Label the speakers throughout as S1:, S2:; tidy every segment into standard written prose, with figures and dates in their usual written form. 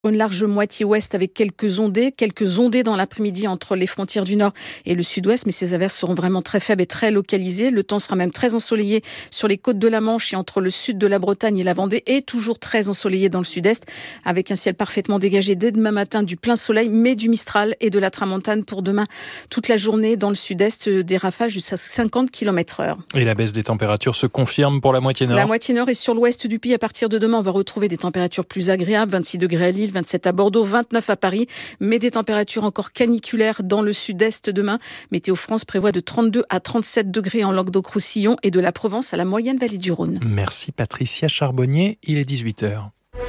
S1: Une large moitié ouest avec quelques ondées dans l'après-midi entre les frontières du nord et le sud-ouest, mais ces averses seront vraiment très faibles et très localisées. Le temps sera même très ensoleillé sur les côtes de la Manche et entre le sud de la Bretagne et la Vendée, et toujours très ensoleillé dans le sud-est, avec un ciel parfaitement dégagé dès demain matin, du plein soleil, mais du Mistral et de la Tramontane pour demain. Toute la journée dans le sud-est, des rafales jusqu'à 50 km/h.
S2: Et la baisse des températures se confirme pour la moitié nord.
S1: La moitié nord et sur l'ouest du pays, à partir de demain, on va retrouver des températures plus agréables, 26 degrés à Lille, 27 à Bordeaux, 29 à Paris, mais des températures encore caniculaires dans le sud-est demain. Météo France prévoit de 32 à 37 degrés en Languedoc-Roussillon et de la Provence à la moyenne vallée du Rhône.
S2: Merci Patricia Charbonnier, il est 18h.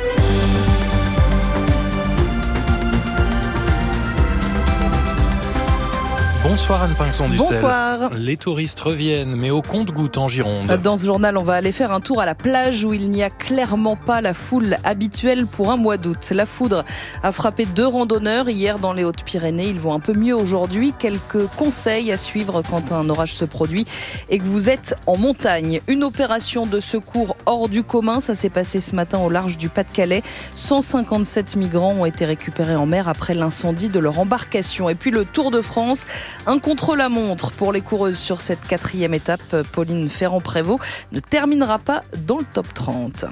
S2: Bonsoir Anne Pinxon-Dussel.
S3: Bonsoir.
S2: Les touristes reviennent, mais au compte-gouttes en Gironde.
S3: Dans ce journal, on va aller faire un tour à la plage où il n'y a clairement pas la foule habituelle pour un mois d'août. La foudre a frappé 2 randonneurs hier dans les Hautes-Pyrénées. Ils vont un peu mieux aujourd'hui. Quelques conseils à suivre quand un orage se produit et que vous êtes en montagne. Une opération de secours hors du commun. Ça s'est passé ce matin au large du Pas-de-Calais. 157 migrants ont été récupérés en mer après l'incendie de leur embarcation. Et puis le Tour de France. Un contre-la-montre pour les coureuses sur cette 4e étape. Pauline Ferrand-Prévot ne terminera pas dans le top 30.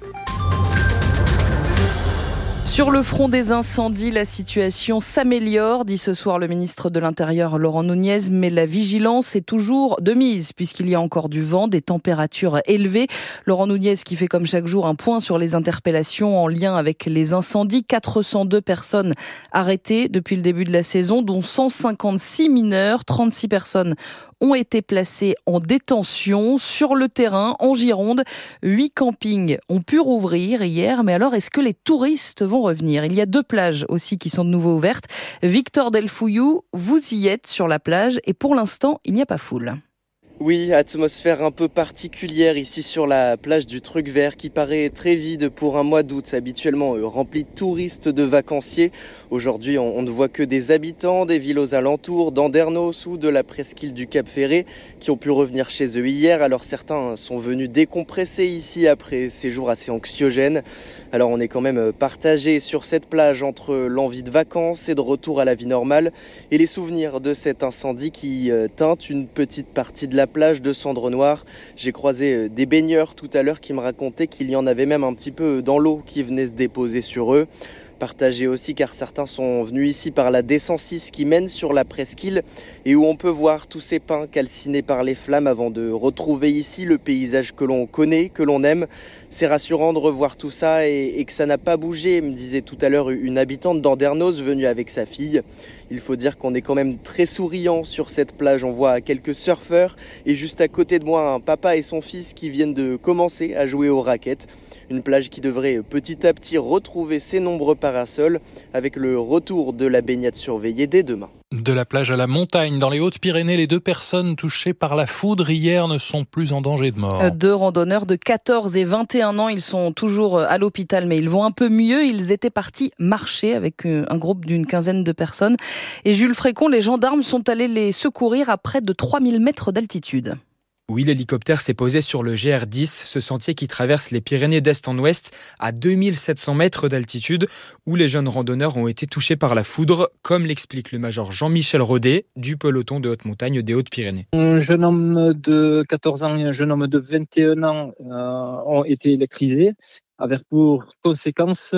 S3: Sur le front des incendies, la situation s'améliore, dit ce soir le ministre de l'Intérieur Laurent Nunez, mais la vigilance est toujours de mise puisqu'il y a encore du vent, des températures élevées. Laurent Nunez qui fait comme chaque jour un point sur les interpellations en lien avec les incendies. 402 personnes arrêtées depuis le début de la saison, dont 156 mineurs, 36 personnes ont été placés en détention sur le terrain en Gironde. 8 campings ont pu rouvrir hier, mais alors est-ce que les touristes vont revenir ? Il y a 2 plages aussi qui sont de nouveau ouvertes. Victor Delfouillou, vous y êtes sur la plage et pour l'instant, il n'y a pas foule.
S4: Oui, atmosphère un peu particulière ici sur la plage du Truc Vert qui paraît très vide pour un mois d'août, habituellement rempli de touristes, de vacanciers. Aujourd'hui, on ne voit que des habitants des villes aux alentours, d'Andernos ou de la presqu'île du Cap Ferré qui ont pu revenir chez eux hier. Alors certains sont venus décompresser ici après ces jours assez anxiogènes. Alors on est quand même partagé sur cette plage entre l'envie de vacances et de retour à la vie normale et les souvenirs de cet incendie qui teinte une petite partie de la plage de cendres noires. J'ai croisé des baigneurs tout à l'heure qui me racontaient qu'il y en avait même un petit peu dans l'eau qui venait se déposer sur eux. Partagé aussi car certains sont venus ici par la D106 qui mène sur la presqu'île et où on peut voir tous ces pins calcinés par les flammes avant de retrouver ici le paysage que l'on connaît, que l'on aime. C'est rassurant de revoir tout ça et que ça n'a pas bougé, me disait tout à l'heure une habitante d'Andernos venue avec sa fille. Il faut dire qu'on est quand même très souriant sur cette plage. On voit quelques surfeurs et juste à côté de moi un papa et son fils qui viennent de commencer à jouer aux raquettes. Une plage qui devrait petit à petit retrouver ses nombreux parasols avec le retour de la baignade surveillée dès demain.
S2: De la plage à la montagne, dans les Hautes-Pyrénées, les 2 personnes touchées par la foudre hier ne sont plus en danger de mort.
S3: 2 randonneurs de 14 et 21 ans, ils sont toujours à l'hôpital, mais ils vont un peu mieux. Ils étaient partis marcher avec un groupe d'une quinzaine de personnes. Et Jules Frécon, les gendarmes sont allés les secourir à près de 3000 mètres d'altitude.
S5: Oui, l'hélicoptère s'est posé sur le GR10, ce sentier qui traverse les Pyrénées d'est en ouest, à 2700 mètres d'altitude, où les jeunes randonneurs ont été touchés par la foudre, comme l'explique le major Jean-Michel Rodet, du peloton de haute montagne des Hautes-Pyrénées.
S6: Un jeune homme de 14 ans et un jeune homme de 21 ans ont été électrisés, avec pour conséquence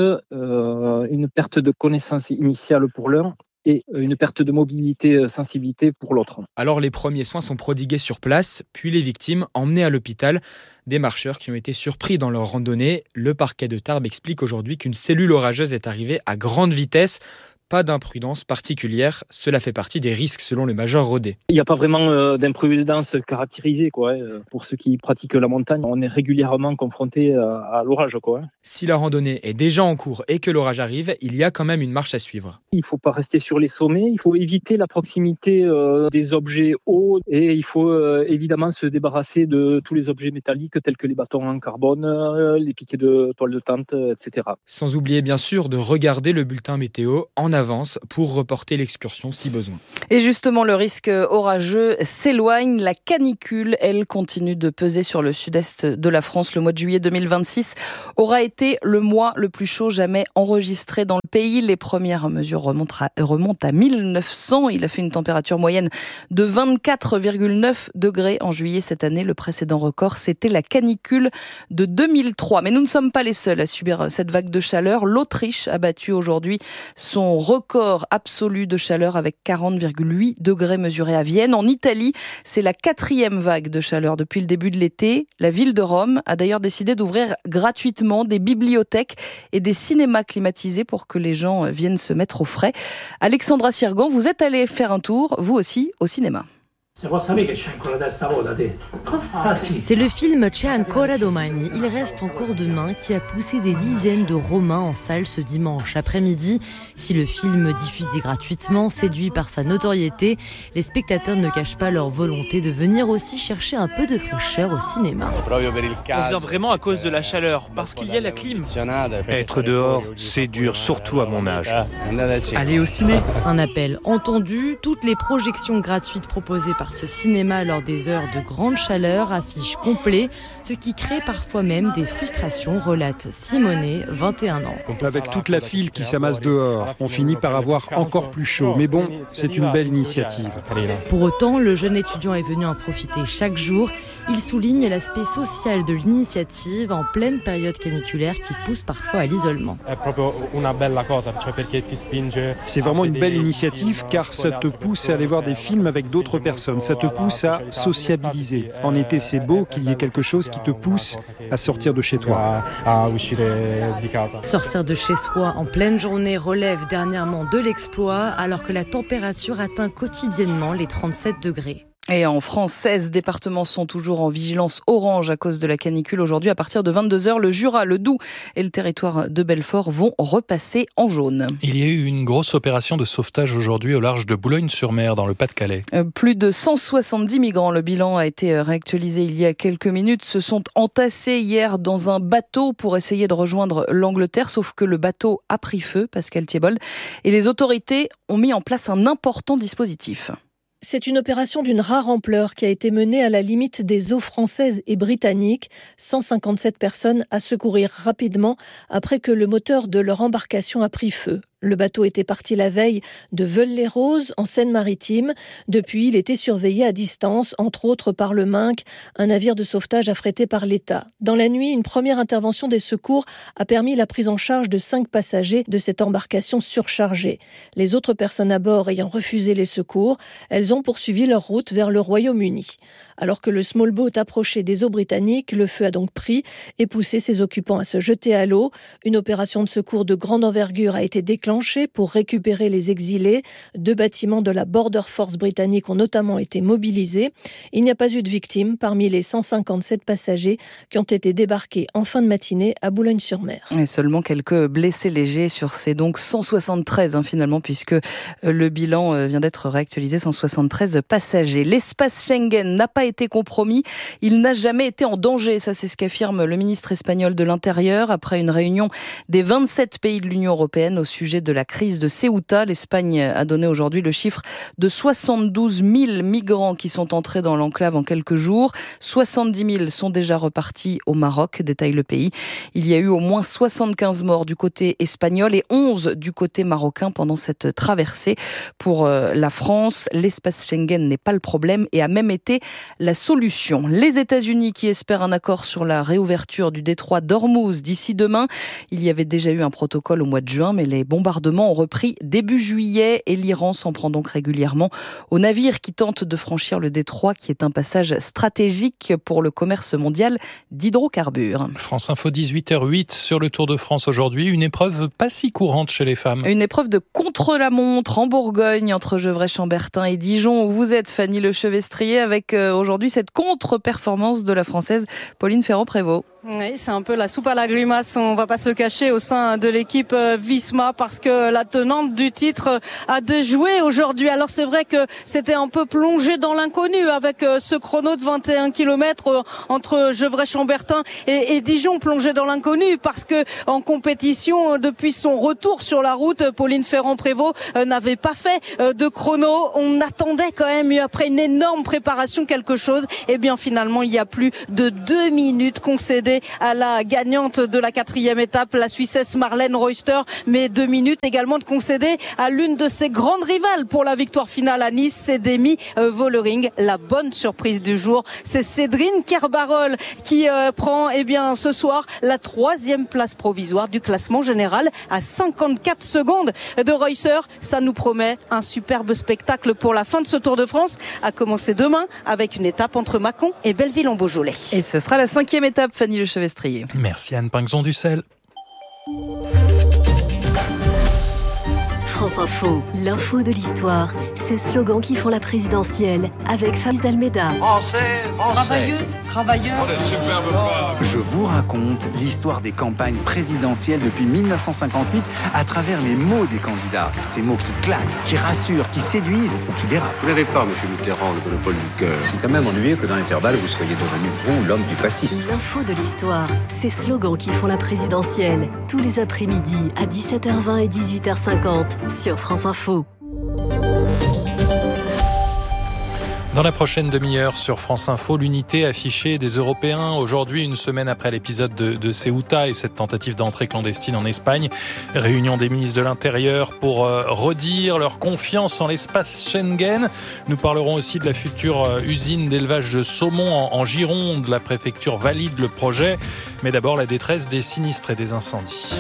S6: une perte de connaissance initiale pour l'un et une perte de mobilité, sensibilité pour l'autre.
S5: Alors les premiers soins sont prodigués sur place, puis les victimes emmenées à l'hôpital. Des marcheurs qui ont été surpris dans leur randonnée. Le parquet de Tarbes explique aujourd'hui qu'une cellule orageuse est arrivée à grande vitesse. Pas d'imprudence particulière, cela fait partie des risques selon le major Rodet.
S6: Il n'y a pas vraiment d'imprudence caractérisée quoi. Pour ceux qui pratiquent la montagne, on est régulièrement confronté à l'orage quoi.
S5: Si la randonnée est déjà en cours et que l'orage arrive, il y a quand même une marche à suivre.
S6: Il ne faut pas rester sur les sommets, il faut éviter la proximité des objets hauts et il faut évidemment se débarrasser de tous les objets métalliques tels que les bâtons en carbone, les piquets de toile de tente, etc.
S5: Sans oublier bien sûr de regarder le bulletin météo en avance pour reporter l'excursion si besoin.
S3: Et justement, le risque orageux s'éloigne. La canicule, elle, continue de peser sur le sud-est de la France. Le mois de juillet 2026 aura été le mois le plus chaud jamais enregistré dans le pays. Les premières mesures remontent à 1900. Il a fait une température moyenne de 24,9 degrés en juillet cette année. Le précédent record, c'était la canicule de 2003. Mais nous ne sommes pas les seuls à subir cette vague de chaleur. L'Autriche a battu aujourd'hui son record absolu de chaleur avec 40,8 degrés mesurés à Vienne. En Italie, c'est la 4e vague de chaleur depuis le début de l'été. La ville de Rome a d'ailleurs décidé d'ouvrir gratuitement des bibliothèques et des cinémas climatisés pour que les gens viennent se mettre au frais. Alexandra Sirgan, vous êtes allée faire un tour, vous aussi, au cinéma.
S7: C'est le film C'è ancora domani, il reste encore demain, qui a poussé des dizaines de Romains en salle ce dimanche après-midi. Si le film diffusé gratuitement séduit par sa notoriété, les spectateurs ne cachent pas leur volonté de venir aussi chercher un peu de fraîcheur au cinéma.
S8: On vient vraiment à cause de la chaleur, parce qu'il y a la clim.
S9: Être dehors, c'est dur, surtout à mon âge.
S8: Aller au ciné.
S7: Un appel entendu, toutes les projections gratuites proposées par ce cinéma lors des heures de grande chaleur affichent complet, ce qui crée parfois même des frustrations, relate Simonet, 21 ans.
S10: Avec toute la file qui s'amasse dehors, on finit par avoir encore plus chaud. Mais bon, c'est une belle initiative.
S7: Pour autant, le jeune étudiant est venu en profiter chaque jour. Il souligne l'aspect social de l'initiative en pleine période caniculaire qui pousse parfois à l'isolement.
S10: C'est vraiment une belle initiative car ça te pousse à aller voir des films avec d'autres personnes. Ça te pousse à sociabiliser. En été, c'est beau qu'il y ait quelque chose qui te pousse à sortir de chez toi.
S7: Sortir de chez soi en pleine journée relève dernièrement de l'exploit alors que la température atteint quotidiennement les 37 degrés.
S3: Et en France, 16 départements sont toujours en vigilance orange à cause de la canicule. Aujourd'hui, à partir de 22h, le Jura, le Doubs et le territoire de Belfort vont repasser en jaune.
S2: Il y a eu une grosse opération de sauvetage aujourd'hui au large de Boulogne-sur-Mer, dans le Pas-de-Calais.
S3: Plus de 170 migrants, le bilan a été réactualisé il y a quelques minutes, se sont entassés hier dans un bateau pour essayer de rejoindre l'Angleterre, sauf que le bateau a pris feu, Pascal Thiebold, et les autorités ont mis en place un important dispositif.
S11: C'est une opération d'une rare ampleur qui a été menée à la limite des eaux françaises et britanniques. 157 personnes à secourir rapidement après que le moteur de leur embarcation a pris feu. Le bateau était parti la veille de Veules-les-Roses, en Seine-Maritime. Depuis, il était surveillé à distance, entre autres par le Minc, un navire de sauvetage affrété par l'État. Dans la nuit, une première intervention des secours a permis la prise en charge de 5 passagers de cette embarcation surchargée. Les autres personnes à bord ayant refusé les secours, elles ont poursuivi leur route vers le Royaume-Uni. Alors que le small boat approchait des eaux britanniques, le feu a donc pris et poussé ses occupants à se jeter à l'eau. Une opération de secours de grande envergure a été déclenchée pour récupérer les exilés. 2 bâtiments de la Border Force britannique ont notamment été mobilisés. Il n'y a pas eu de victimes parmi les 157 passagers qui ont été débarqués en fin de matinée à Boulogne-sur-Mer.
S3: Et seulement quelques blessés légers sur ces donc 173 finalement, puisque le bilan vient d'être réactualisé, 173 passagers. L'espace Schengen n'a pas été compromis, il n'a jamais été en danger, ça c'est ce qu'affirme le ministre espagnol de l'Intérieur après une réunion des 27 pays de l'Union européenne au sujet de la crise de Ceuta. L'Espagne a donné aujourd'hui le chiffre de 72 000 migrants qui sont entrés dans l'enclave en quelques jours. 70 000 sont déjà repartis au Maroc, détaille le pays. Il y a eu au moins 75 morts du côté espagnol et 11 du côté marocain pendant cette traversée. Pour la France, l'espace Schengen n'est pas le problème et a même été la solution. Les États-Unis qui espèrent un accord sur la réouverture du détroit d'Ormuz d'ici demain. Il y avait déjà eu un protocole au mois de juin, mais les bombardements ont repris début juillet et l'Iran s'en prend donc régulièrement aux navires qui tentent de franchir le détroit qui est un passage stratégique pour le commerce mondial d'hydrocarbures.
S2: France Info 18h08 sur le Tour de France aujourd'hui, une épreuve pas si courante chez les femmes.
S3: Une épreuve de contre-la-montre en Bourgogne entre Gevrey-Chambertin et Dijon où vous êtes Fanny Lechevestrier avec aujourd'hui cette contre-performance de la Française Pauline Ferrand-Prévot.
S12: Oui, c'est un peu la soupe à la grimace, on va pas se le cacher, au sein de l'équipe Visma, parce que la tenante du titre a déjoué aujourd'hui. Alors c'est vrai que c'était un peu plongé dans l'inconnu avec ce chrono de 21 km entre Gevrey-Chambertin et Dijon, plongé dans l'inconnu parce que en compétition, depuis son retour sur la route, Pauline Ferrand-Prévot n'avait pas fait de chrono. On attendait quand même, après une énorme préparation, quelque chose. Et bien finalement, il y a plus de 2 minutes concédées à la gagnante de la 4e étape, la Suissesse Marlène Reuster, mais 2 minutes également de concéder à l'une de ses grandes rivales pour la victoire finale à Nice, c'est Demi Vollering. La bonne surprise du jour, c'est Cédrine Kerbarol qui prend ce soir la 3e place provisoire du classement général à 54 secondes de Reuster. Ça nous promet un superbe spectacle pour la fin de ce Tour de France, à commencer demain avec une étape entre Mâcon et Belleville-en-Beaujolais.
S3: Et ce sera la 5e étape, Fanny Lechevestrier.
S2: Merci Anne Pinxon-Dussel.
S13: France Info, l'info de l'histoire, ces slogans qui font la présidentielle avec Fabrice Dalméda.
S14: Français,
S12: travailleuse, travailleur.
S15: Je vous raconte l'histoire des campagnes présidentielles depuis 1958 à travers les mots des candidats. Ces mots qui claquent, qui rassurent, qui séduisent ou qui dérapent.
S16: Vous n'avez pas, monsieur Mitterrand, le monopole du cœur.
S17: C'est quand même ennuyeux que dans l'intervalle, vous soyez devenu, vous, l'homme du passif.
S13: L'info de l'histoire, ces slogans qui font la présidentielle, tous les après-midi à 17h20 et 18h50 sur France Info.
S2: Dans la prochaine demi-heure sur France Info, l'unité affichée des Européens. Aujourd'hui, une semaine après l'épisode de Ceuta et cette tentative d'entrée clandestine en Espagne. Réunion des ministres de l'Intérieur pour redire leur confiance en l'espace Schengen. Nous parlerons aussi de la future usine d'élevage de saumon en Gironde. La préfecture valide le projet. Mais d'abord, la détresse des sinistres et des incendies.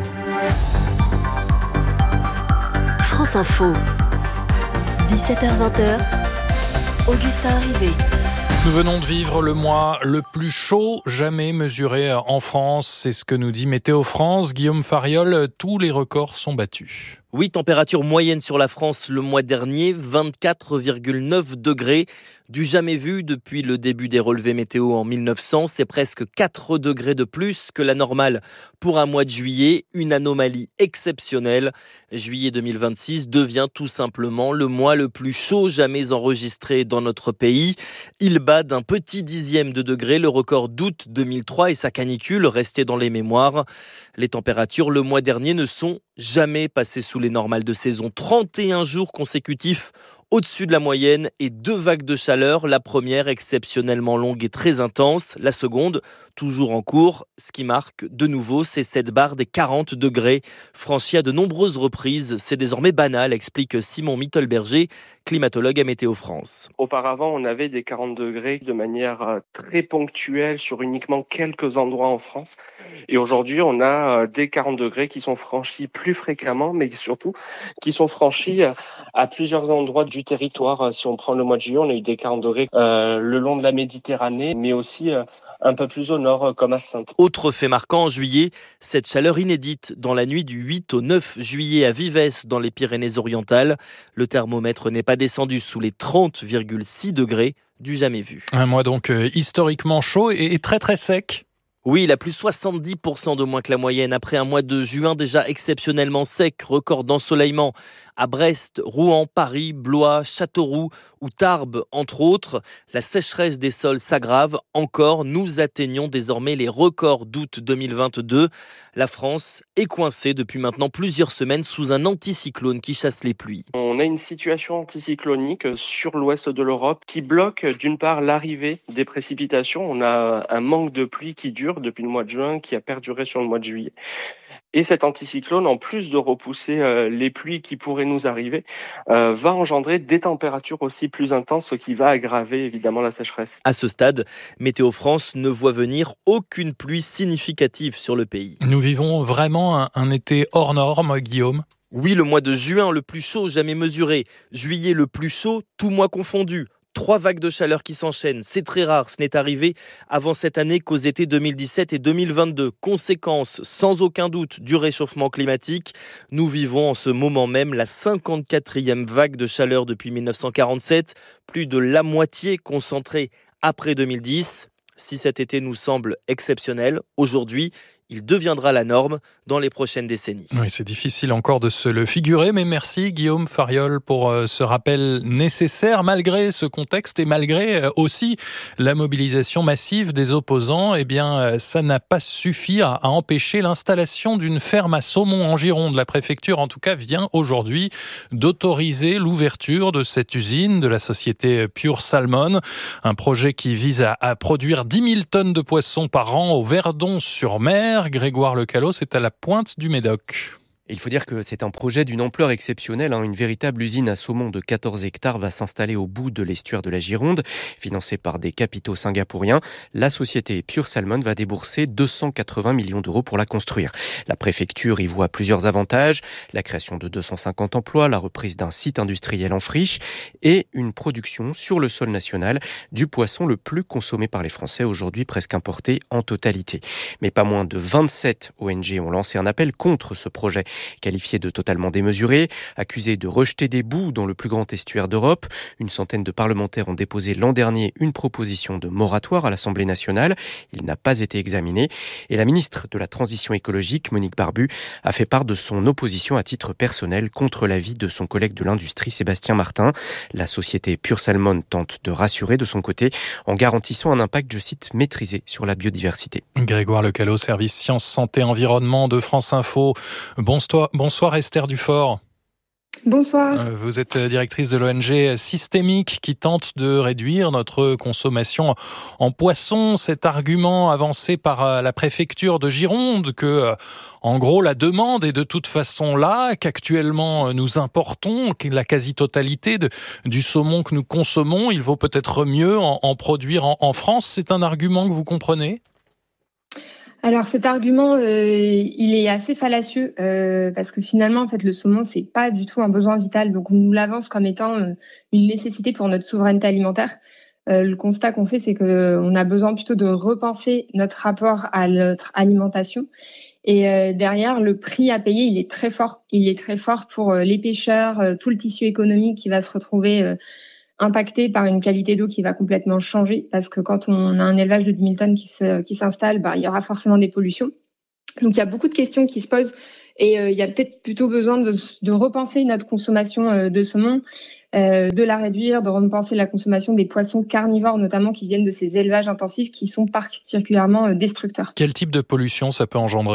S13: France Info, 17h-20h, Augustin Arrivé.
S2: Nous venons de vivre le mois le plus chaud jamais mesuré en France. C'est ce que nous dit Météo France. Guillaume Fariol, tous les records sont battus.
S18: Oui, température moyenne sur la France le mois dernier, 24,9 degrés. Du jamais vu depuis le début des relevés météo en 1900. C'est presque 4 degrés de plus que la normale pour un mois de juillet. Une anomalie exceptionnelle. Juillet 2026 devient tout simplement le mois le plus chaud jamais enregistré dans notre pays. Il bat d'un petit dixième de degré le record d'août 2003 et sa canicule restée dans les mémoires. Les températures le mois dernier ne sont jamais passées sous les normales de saison. 31 jours consécutifs au-dessus de la moyenne et 2 vagues de chaleur. La première exceptionnellement longue et très intense. La seconde, toujours en cours. Ce qui marque de nouveau, c'est cette barre des 40 degrés franchie à de nombreuses reprises. C'est désormais banal, explique Simon Mittelberger, climatologue à Météo France.
S19: Auparavant, on avait des 40 degrés de manière très ponctuelle sur uniquement quelques endroits en France. Et aujourd'hui, on a des 40 degrés qui sont franchis plus fréquemment, mais surtout qui sont franchis à plusieurs endroits du territoire. Si on prend le mois de juillet, on a eu des 40 degrés le long de la Méditerranée, mais aussi un peu plus au nord, comme à Saintes.
S18: Autre fait marquant en juillet, cette chaleur inédite dans la nuit du 8 au 9 juillet à Vives, dans les Pyrénées-Orientales. Le thermomètre n'est pas descendu sous les 30,6 degrés du jamais vu.
S2: Un mois donc historiquement chaud et très très sec.
S18: Oui, il a plus 70% de moins que la moyenne après un mois de juin déjà exceptionnellement sec, record d'ensoleillement à Brest, Rouen, Paris, Blois, Châteauroux ou Tarbes, entre autres. La sécheresse des sols s'aggrave encore. Nous atteignons désormais les records d'août 2022. La France est coincée depuis maintenant plusieurs semaines sous un anticyclone qui chasse les pluies.
S19: On a une situation anticyclonique sur l'ouest de l'Europe qui bloque d'une part l'arrivée des précipitations. On a un manque de pluie qui dure depuis le mois de juin, qui a perduré sur le mois de juillet. Et cet anticyclone, en plus de repousser les pluies qui pourraient nous arriver, va engendrer des températures aussi plus intenses, ce qui va aggraver évidemment la sécheresse.
S18: À ce stade, Météo France ne voit venir aucune pluie significative sur le pays.
S2: Nous vivons vraiment un été hors norme, Guillaume.
S18: Oui, le mois de juin le plus chaud jamais mesuré. Juillet le plus chaud, tout mois confondu. 3 vagues de chaleur qui s'enchaînent, c'est très rare, ce n'est arrivé avant cette année qu'aux étés 2017 et 2022. Conséquence, sans aucun doute, du réchauffement climatique. Nous vivons en ce moment même la 54e vague de chaleur depuis 1947, plus de la moitié concentrée après 2010. Si cet été nous semble exceptionnel, aujourd'hui, il deviendra la norme dans les prochaines décennies.
S2: Oui, c'est difficile encore de se le figurer, mais merci Guillaume Fariol pour ce rappel nécessaire malgré ce contexte et malgré aussi la mobilisation massive des opposants. Eh bien, ça n'a pas suffi à empêcher l'installation d'une ferme à saumon en Gironde. La préfecture, en tout cas, vient aujourd'hui d'autoriser l'ouverture de cette usine de la société Pure Salmon, un projet qui vise à produire 10 000 tonnes de poissons par an au Verdon-sur-Mer. Grégoire Lecalot, c'est à la pointe du Médoc.
S14: Et il faut dire que c'est un projet d'une ampleur exceptionnelle. Une véritable usine à saumon de 14 hectares va s'installer au bout de l'estuaire de la Gironde. Financée par des capitaux singapouriens, la société Pure Salmon va débourser 280 millions d'euros pour la construire. La préfecture y voit plusieurs avantages. La création de 250 emplois, la reprise d'un site industriel en friche et une production sur le sol national du poisson le plus consommé par les Français, aujourd'hui presque importé en totalité. Mais pas moins de 27 ONG ont lancé un appel contre ce projet. Qualifié de totalement démesuré, accusé de rejeter des boues dans le plus grand estuaire d'Europe. Une centaine de parlementaires ont déposé l'an dernier une proposition de moratoire à l'Assemblée nationale. Il n'a pas été examiné. Et la ministre de la Transition écologique, Monique Barbu, a fait part de son opposition à titre personnel contre l'avis de son collègue de l'industrie, Sébastien Martin. La société Pure Salmon tente de rassurer de son côté en garantissant un impact, je cite, maîtrisé sur la biodiversité.
S2: Grégoire Lecalot, service Sciences, Santé, Environnement de France Info. Bonsoir Esther Dufort.
S20: Bonsoir.
S2: Vous êtes directrice de l'ONG Systémique qui tente de réduire notre consommation en poissons. Cet argument avancé par la préfecture de Gironde que, en gros, la demande est de toute façon là, qu'actuellement nous importons la quasi-totalité du saumon que nous consommons. Il vaut peut-être mieux en produire en France. C'est un argument que vous comprenez ?
S20: Alors cet argument, il est assez fallacieux parce que finalement, en fait, le saumon, c'est pas du tout un besoin vital. Donc on nous l'avance comme étant une nécessité pour notre souveraineté alimentaire. Le constat qu'on fait, c'est qu'on a besoin plutôt de repenser notre rapport à notre alimentation. Et derrière, le prix à payer, il est très fort. Il est très fort pour les pêcheurs, tout le tissu économique qui va se retrouver impacté par une qualité d'eau qui va complètement changer, parce que quand on a un élevage de 10 000 tonnes qui s'installe, il y aura forcément des pollutions. Donc il y a beaucoup de questions qui se posent et il y a peut-être plutôt besoin de repenser notre consommation de saumon, de la réduire, de repenser la consommation des poissons carnivores notamment qui viennent de ces élevages intensifs qui sont particulièrement destructeurs.
S2: Quel type de pollution ça peut engendrer ?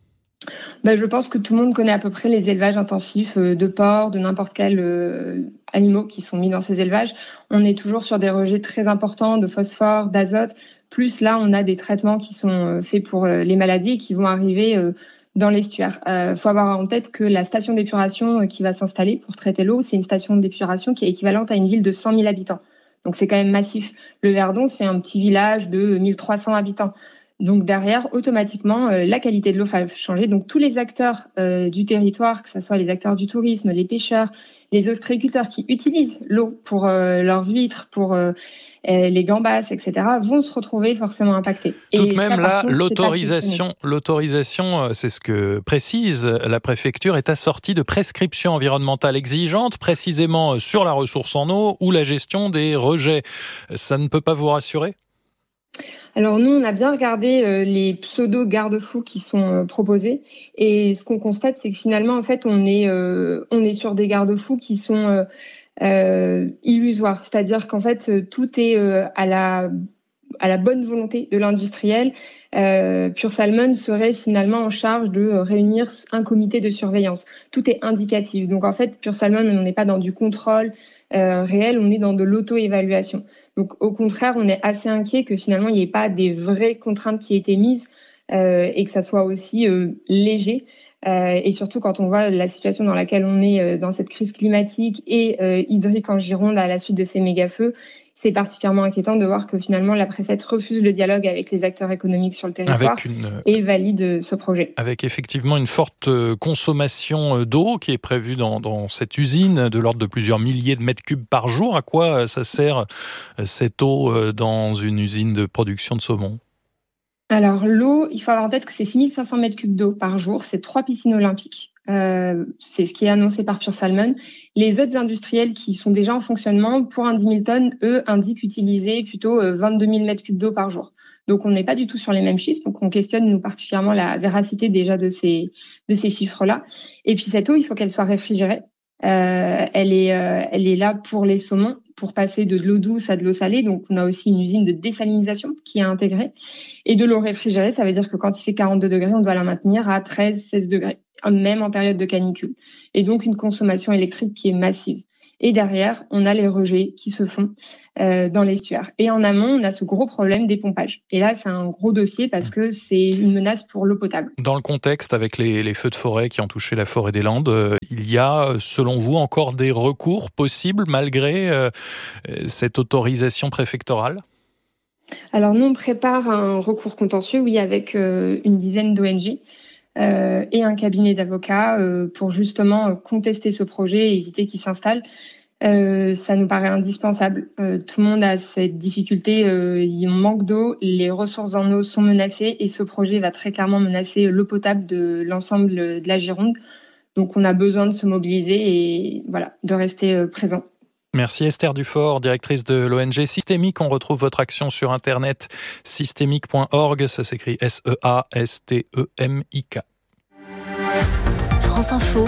S20: Je pense que tout le monde connaît à peu près les élevages intensifs de porcs, de n'importe quel animaux qui sont mis dans ces élevages. On est toujours sur des rejets très importants de phosphore, d'azote. Plus là, on a des traitements qui sont faits pour les maladies et qui vont arriver dans l'estuaire. Faut avoir en tête que la station d'épuration qui va s'installer pour traiter l'eau, c'est une station d'épuration qui est équivalente à une ville de 100 000 habitants. Donc c'est quand même massif. Le Verdon, c'est un petit village de 1300 habitants. Donc derrière, automatiquement, la qualité de l'eau va changer. Donc tous les acteurs du territoire, que ce soit les acteurs du tourisme, les pêcheurs, les ostréiculteurs qui utilisent l'eau pour leurs huîtres, pour les gambas, etc., vont se retrouver forcément impactés.
S2: Tout de même, là, l'autorisation, c'est ce que précise la préfecture, est assortie de prescriptions environnementales exigeantes, précisément sur la ressource en eau ou la gestion des rejets. Ça ne peut pas vous rassurer ?
S20: Alors nous, on a bien regardé les pseudo-garde-fous qui sont proposés et ce qu'on constate, c'est que finalement, en fait, on est sur des garde-fous qui sont illusoires. C'est-à-dire qu'en fait, tout est à la bonne volonté de l'industriel. Pure Salmon serait finalement en charge de réunir un comité de surveillance. Tout est indicatif. Donc en fait, Pure Salmon, on n'est pas dans du contrôle réel, on est dans de l'auto-évaluation. Donc au contraire, on est assez inquiet que finalement il n'y ait pas des vraies contraintes qui aient été mises et que ça soit aussi léger. Et surtout quand on voit la situation dans laquelle on est dans cette crise climatique et hydrique en Gironde à la suite de ces méga-feux, c'est particulièrement inquiétant de voir que finalement la préfète refuse le dialogue avec les acteurs économiques sur le territoire et valide ce projet.
S2: Avec effectivement une forte consommation d'eau qui est prévue dans cette usine de l'ordre de plusieurs milliers de mètres cubes par jour. À quoi ça sert cette eau dans une usine de production de saumon ?
S20: Alors l'eau, il faut avoir en tête que c'est 6500 mètres cubes d'eau par jour, c'est 3 piscines olympiques. C'est ce qui est annoncé par Pure Salmon. Les autres industriels qui sont déjà en fonctionnement, pour un 10 000 tonnes, eux, indiquent utiliser plutôt 22 000 mètres cubes d'eau par jour. Donc on n'est pas du tout sur les mêmes chiffres, donc on questionne nous particulièrement la véracité déjà de ces chiffres-là. Et puis cette eau, il faut qu'elle soit réfrigérée. Elle est là pour les saumons, pour passer de l'eau douce à de l'eau salée. Donc, on a aussi une usine de désalinisation qui est intégrée. Et de l'eau réfrigérée, ça veut dire que quand il fait 42 degrés, on doit la maintenir à 13-16 degrés, même en période de canicule. Et donc, une consommation électrique qui est massive. Et derrière, on a les rejets qui se font dans l'estuaire. Et en amont, on a ce gros problème des pompages. Et là, c'est un gros dossier parce que c'est une menace pour l'eau potable.
S2: Dans le contexte, avec les feux de forêt qui ont touché la forêt des Landes, il y a, selon vous, encore des recours possibles malgré cette autorisation préfectorale ?
S20: Alors nous, on prépare un recours contentieux, oui, avec une dizaine d'ONG. Et un cabinet d'avocats pour justement contester ce projet et éviter qu'il s'installe. Ça nous paraît indispensable. Tout le monde a cette difficulté, il manque d'eau, les ressources en eau sont menacées et ce projet va très clairement menacer l'eau potable de l'ensemble de la Gironde. Donc on a besoin de se mobiliser et voilà, de rester présent.
S2: Merci Esther Dufort, directrice de l'ONG Systémique. On retrouve votre action sur internet systémique.org, ça s'écrit SEASTEMIK.
S13: France Info,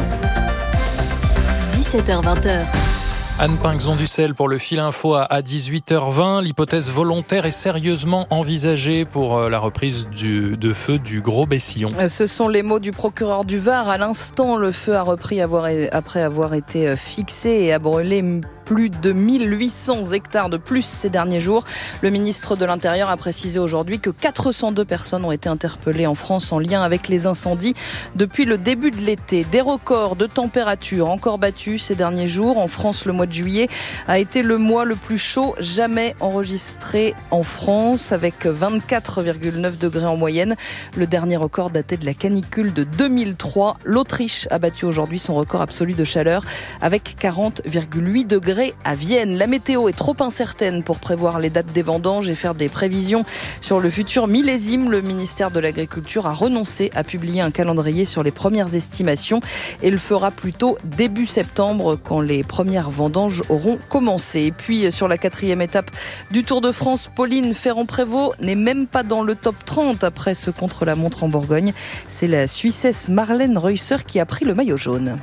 S13: 17h-20h.
S2: Anne Pinxon-Dussel pour le fil info à 18h20. L'hypothèse volontaire est sérieusement envisagée pour la reprise de feu du Gros-Bessillon.
S3: Ce sont les mots du procureur du Var. À l'instant, le feu a repris après avoir été fixé et a brûlé plus de 1800 hectares de plus ces derniers jours. Le ministre de l'Intérieur a précisé aujourd'hui que 402 personnes ont été interpellées en France en lien avec les incendies depuis le début de l'été. Des records de température encore battus ces derniers jours. En France, le mois de juillet a été le mois le plus chaud jamais enregistré en France, avec 24,9 degrés en moyenne. Le dernier record datait de la canicule de 2003. L'Autriche a battu aujourd'hui son record absolu de chaleur avec 40,8 degrés à Vienne. La météo est trop incertaine pour prévoir les dates des vendanges et faire des prévisions sur le futur millésime. Le ministère de l'Agriculture a renoncé à publier un calendrier sur les premières estimations et le fera plutôt début septembre quand les premières vendanges auront commencé. Et puis sur la 4e étape du Tour de France, Pauline Ferrand-Prévot n'est même pas dans le top 30 après ce contre-la-montre en Bourgogne. C'est la Suissesse Marlène Reusser qui a pris le maillot jaune.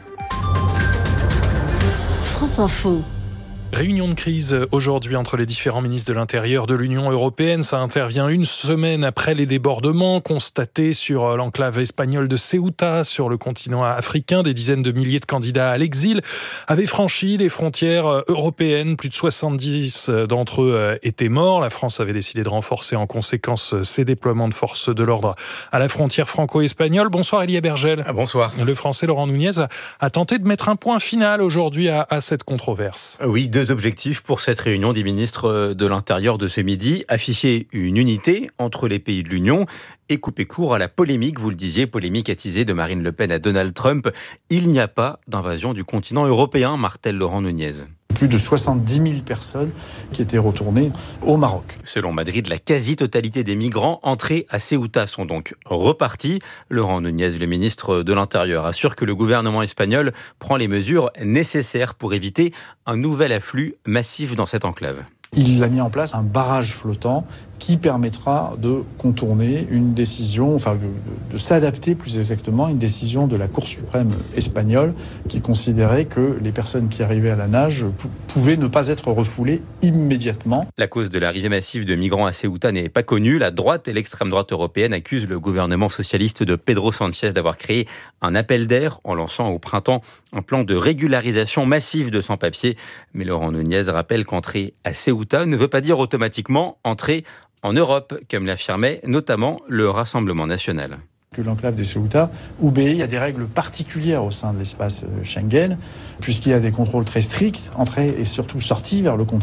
S13: France Info.
S2: Réunion de crise aujourd'hui entre les différents ministres de l'Intérieur de l'Union européenne. Ça intervient une semaine après les débordements constatés sur l'enclave espagnole de Ceuta, sur le continent africain. Des dizaines de milliers de candidats à l'exil avaient franchi les frontières européennes. Plus de 70 d'entre eux étaient morts. La France avait décidé de renforcer en conséquence ses déploiements de forces de l'ordre à la frontière franco-espagnole. Bonsoir Elie Bergel.
S21: Bonsoir.
S2: Le Français Laurent Nunez a tenté de mettre un point final aujourd'hui à cette controverse.
S21: Oui, deux objectifs pour cette réunion des ministres de l'Intérieur de ce midi. Afficher une unité entre les pays de l'Union et couper court à la polémique, vous le disiez, polémique attisée de Marine Le Pen à Donald Trump. Il n'y a pas d'invasion du continent européen, martèle Laurent Nunez.
S22: Plus de 70 000 personnes qui étaient retournées au Maroc.
S21: Selon Madrid, la quasi-totalité des migrants entrés à Ceuta sont donc repartis. Laurent Nunez, le ministre de l'Intérieur, assure que le gouvernement espagnol prend les mesures nécessaires pour éviter un nouvel afflux massif dans cette enclave.
S22: Il a mis en place un barrage flottant qui permettra de contourner une décision, de s'adapter plus exactement à une décision de la Cour suprême espagnole qui considérait que les personnes qui arrivaient à la nage pouvaient ne pas être refoulées immédiatement.
S21: La cause de l'arrivée massive de migrants à Ceuta n'est pas connue. La droite et l'extrême droite européenne accusent le gouvernement socialiste de Pedro Sánchez d'avoir créé un appel d'air en lançant au printemps un plan de régularisation massive de sans-papiers. Mais Laurent Nunez rappelle qu'entrer à Ceuta ne veut pas dire automatiquement entrer en Europe, comme l'affirmait notamment le Rassemblement national.
S22: Que l'enclave de Ceuta obéit à des règles particulières au sein de l'espace Schengen, puisqu'il y a des contrôles très stricts, entrée et surtout sortie vers le continent.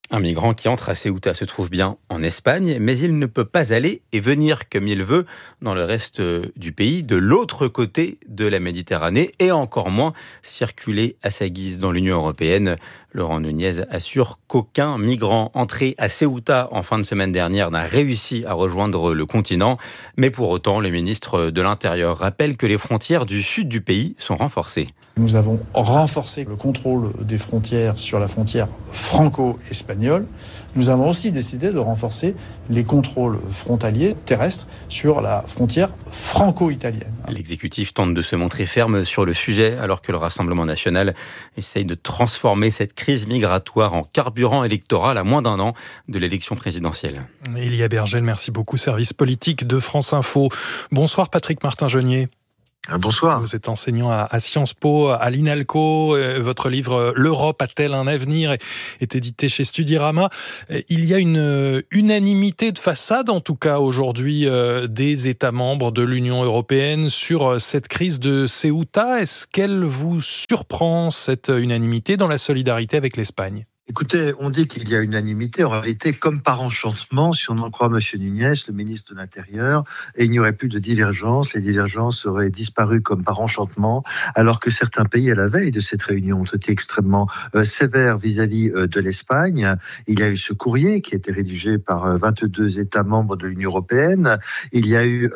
S21: Un migrant qui entre à Ceuta se trouve bien en Espagne, mais il ne peut pas aller et venir comme il veut dans le reste du pays, de l'autre côté de la Méditerranée, et encore moins circuler à sa guise dans l'Union européenne. Laurent Nunez assure qu'aucun migrant entré à Ceuta en fin de semaine dernière n'a réussi à rejoindre le continent. Mais pour autant, le ministre de l'Intérieur rappelle que les frontières du sud du pays sont renforcées.
S22: Nous avons renforcé le contrôle des frontières sur la frontière franco-espagnole. Nous avons aussi décidé de renforcer les contrôles frontaliers terrestres sur la frontière franco-italienne.
S21: L'exécutif tente de se montrer ferme sur le sujet alors que le Rassemblement national essaye de transformer cette crise migratoire en carburant électoral à moins d'un an de l'élection présidentielle.
S2: Elia Bergel, merci beaucoup, service politique de France Info. Bonsoir Patrick Martin-Jeunier.
S1: Bonsoir.
S2: Vous êtes enseignant à Sciences Po, à l'INALCO. Votre livre « L'Europe a-t-elle un avenir » est édité chez Studirama. Il y a une unanimité de façade, en tout cas aujourd'hui, des États membres de l'Union européenne sur cette crise de Ceuta. Est-ce qu'elle vous surprend, cette unanimité, dans la solidarité avec l'Espagne ?
S1: Écoutez, on dit qu'il y a unanimité. En réalité, comme par enchantement, si on en croit M. Nunez, le ministre de l'Intérieur, et il n'y aurait plus de divergences. Les divergences auraient disparu comme par enchantement, alors que certains pays, à la veille de cette réunion, ont été extrêmement sévères vis-à-vis de l'Espagne. Il y a eu ce courrier qui a été rédigé par 22 États membres de l'Union européenne. Il y a eu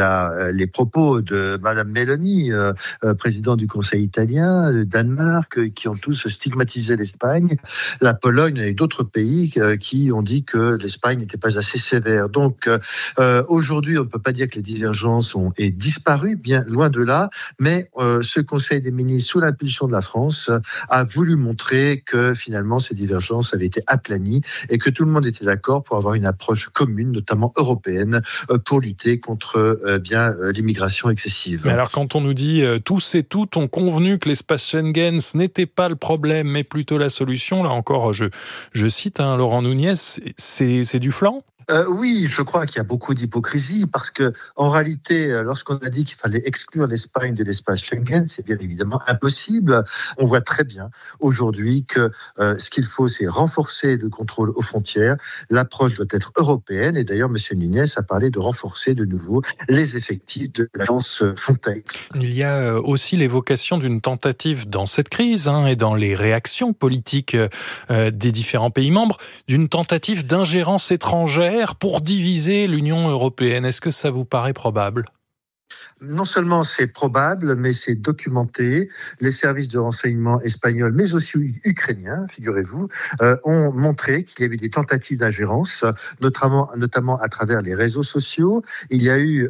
S1: les propos de Mme Meloni, présidente du Conseil italien, le Danemark, qui ont tous stigmatisé l'Espagne. La Pologne et d'autres pays qui ont dit que l'Espagne n'était pas assez sévère. Donc aujourd'hui, on ne peut pas dire que les divergences ont disparu, bien loin de là, mais ce Conseil des ministres, sous l'impulsion de la France, a voulu montrer que finalement ces divergences avaient été aplanies et que tout le monde était d'accord pour avoir une approche commune, notamment européenne, pour lutter contre l'immigration excessive.
S2: Mais alors quand on nous dit tous et toutes ont convenu que l'espace Schengen, ce n'était pas le problème, mais plutôt la solution, là encore, je cite Laurent Nunez, c'est du flan ?
S1: Oui, je crois qu'il y a beaucoup d'hypocrisie parce que, en réalité, lorsqu'on a dit qu'il fallait exclure l'Espagne de l'espace Schengen, c'est bien évidemment impossible. On voit très bien aujourd'hui que ce qu'il faut, c'est renforcer le contrôle aux frontières. L'approche doit être européenne et d'ailleurs, M. Nunez a parlé de renforcer de nouveau les effectifs de l'agence Frontex.
S2: Il y a aussi l'évocation d'une tentative dans cette crise et dans les réactions politiques des différents pays membres, d'une tentative d'ingérence étrangère pour diviser l'Union européenne. Est-ce que ça vous paraît probable ?
S1: Non seulement c'est probable, mais c'est documenté. Les services de renseignement espagnols, mais aussi ukrainiens, figurez-vous, ont montré qu'il y avait des tentatives d'ingérence, notamment à travers les réseaux sociaux. Il y a eu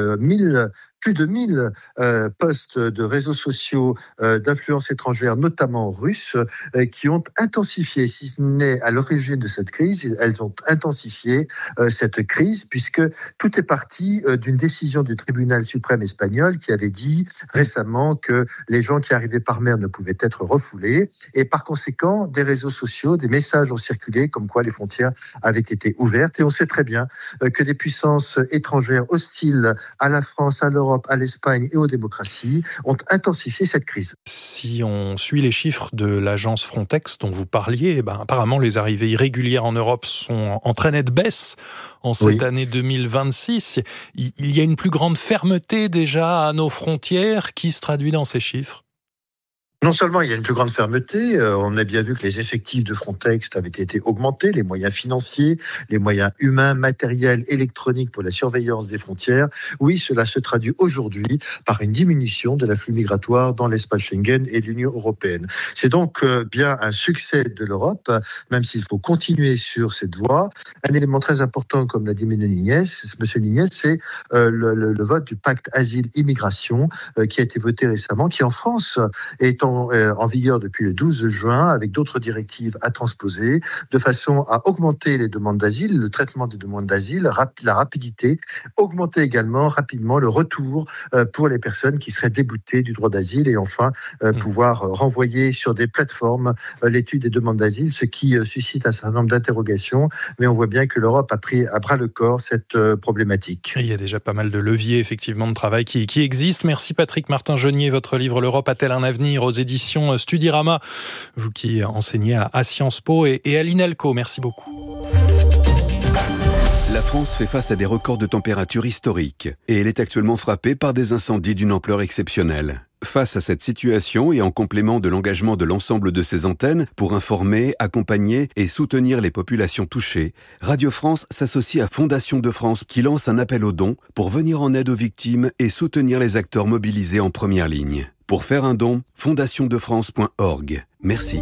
S1: plus de 1000 postes de réseaux sociaux d'influence étrangère, notamment russes, qui ont intensifié, si ce n'est à l'origine de cette crise, elles ont intensifié cette crise, puisque tout est parti d'une décision du tribunal suprême espagnol qui avait dit récemment que les gens qui arrivaient par mer ne pouvaient être refoulés, et par conséquent, des réseaux sociaux, des messages ont circulé comme quoi les frontières avaient été ouvertes, et on sait très bien que des puissances étrangères hostiles à la France, à l'Europe, à l'Espagne et aux démocraties ont intensifié cette crise.
S2: Si on suit les chiffres de l'agence Frontex dont vous parliez, apparemment les arrivées irrégulières en Europe sont en très nette baisse en cette année 2026. Il y a une plus grande fermeté déjà à nos frontières qui se traduit dans ces chiffres.
S1: Non seulement il y a une plus grande fermeté, on a bien vu que les effectifs de Frontex avaient été augmentés, les moyens financiers, les moyens humains, matériels, électroniques pour la surveillance des frontières. Oui, cela se traduit aujourd'hui par une diminution de l'afflux migratoire dans l'espace Schengen et l'Union européenne. C'est donc bien un succès de l'Europe, même s'il faut continuer sur cette voie. Un élément très important, comme l'a dit M. Nunez, c'est le vote du pacte asile-immigration qui a été voté récemment, qui en France est en vigueur depuis le 12 juin, avec d'autres directives à transposer, de façon à augmenter les demandes d'asile, le traitement des demandes d'asile, la rapidité, augmenter également rapidement le retour pour les personnes qui seraient déboutées du droit d'asile, et enfin pouvoir renvoyer sur des plateformes l'étude des demandes d'asile, ce qui suscite un certain nombre d'interrogations, mais on voit bien que l'Europe a pris à bras le corps cette problématique.
S2: Il y a déjà pas mal de leviers effectivement de travail qui existent. Merci Patrick Martin-Jeunier. Votre livre « L'Europe a-t-elle un avenir » aux éditions Studirama, vous qui enseignez à Sciences Po et à l'INALCO. Merci beaucoup.
S4: La France fait face à des records de température historiques et elle est actuellement frappée par des incendies d'une ampleur exceptionnelle. Face à cette situation et en complément de l'engagement de l'ensemble de ses antennes pour informer, accompagner et soutenir les populations touchées, Radio France s'associe à Fondation de France qui lance un appel aux dons pour venir en aide aux victimes et soutenir les acteurs mobilisés en première ligne. Pour faire un don, fondationdefrance.org. Merci.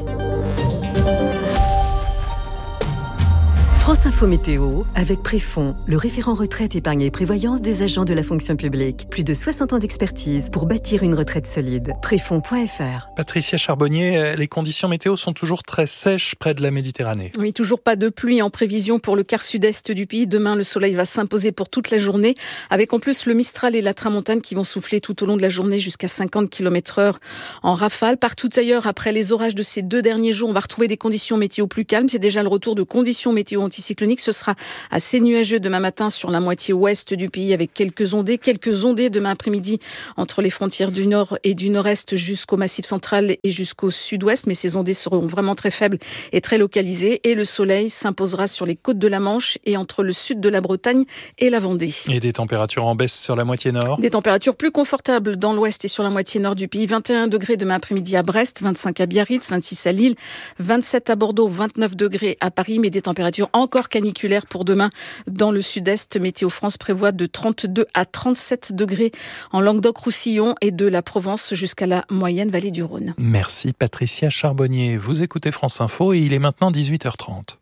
S6: France Info Météo avec Préfond, le référent retraite, épargne et prévoyance des agents de la fonction publique. Plus de 60 ans d'expertise pour bâtir une retraite solide. Préfond.fr.
S2: Patricia Charbonnier, les conditions météo sont toujours très sèches près de la Méditerranée.
S23: Oui, toujours pas de pluie en prévision pour le quart sud-est du pays. Demain, le soleil va s'imposer pour toute la journée, avec en plus le Mistral et la Tramontane qui vont souffler tout au long de la journée jusqu'à 50 km/h en rafale. Partout ailleurs, après les orages de ces 2 derniers jours, on va retrouver des conditions météo plus calmes. C'est déjà le retour de conditions météo anticyclonique. Ce sera assez nuageux demain matin sur la moitié ouest du pays avec quelques ondées demain après-midi entre les frontières du nord et du nord-est jusqu'au massif central et jusqu'au sud-ouest. Mais ces ondées seront vraiment très faibles et très localisées et le soleil s'imposera sur les côtes de la Manche et entre le sud de la Bretagne et la Vendée.
S2: Et des températures en baisse sur la moitié nord.
S23: Des températures plus confortables dans l'ouest et sur la moitié nord du pays. 21 degrés demain après-midi à Brest, 25 à Biarritz, 26 à Lille, 27 à Bordeaux, 29 degrés à Paris, mais des températures encore caniculaire pour demain dans le sud-est. Météo France prévoit de 32 à 37 degrés en Languedoc-Roussillon et de la Provence jusqu'à la moyenne vallée du Rhône.
S2: Merci Patricia Charbonnier. Vous écoutez France Info et il est maintenant 18h30.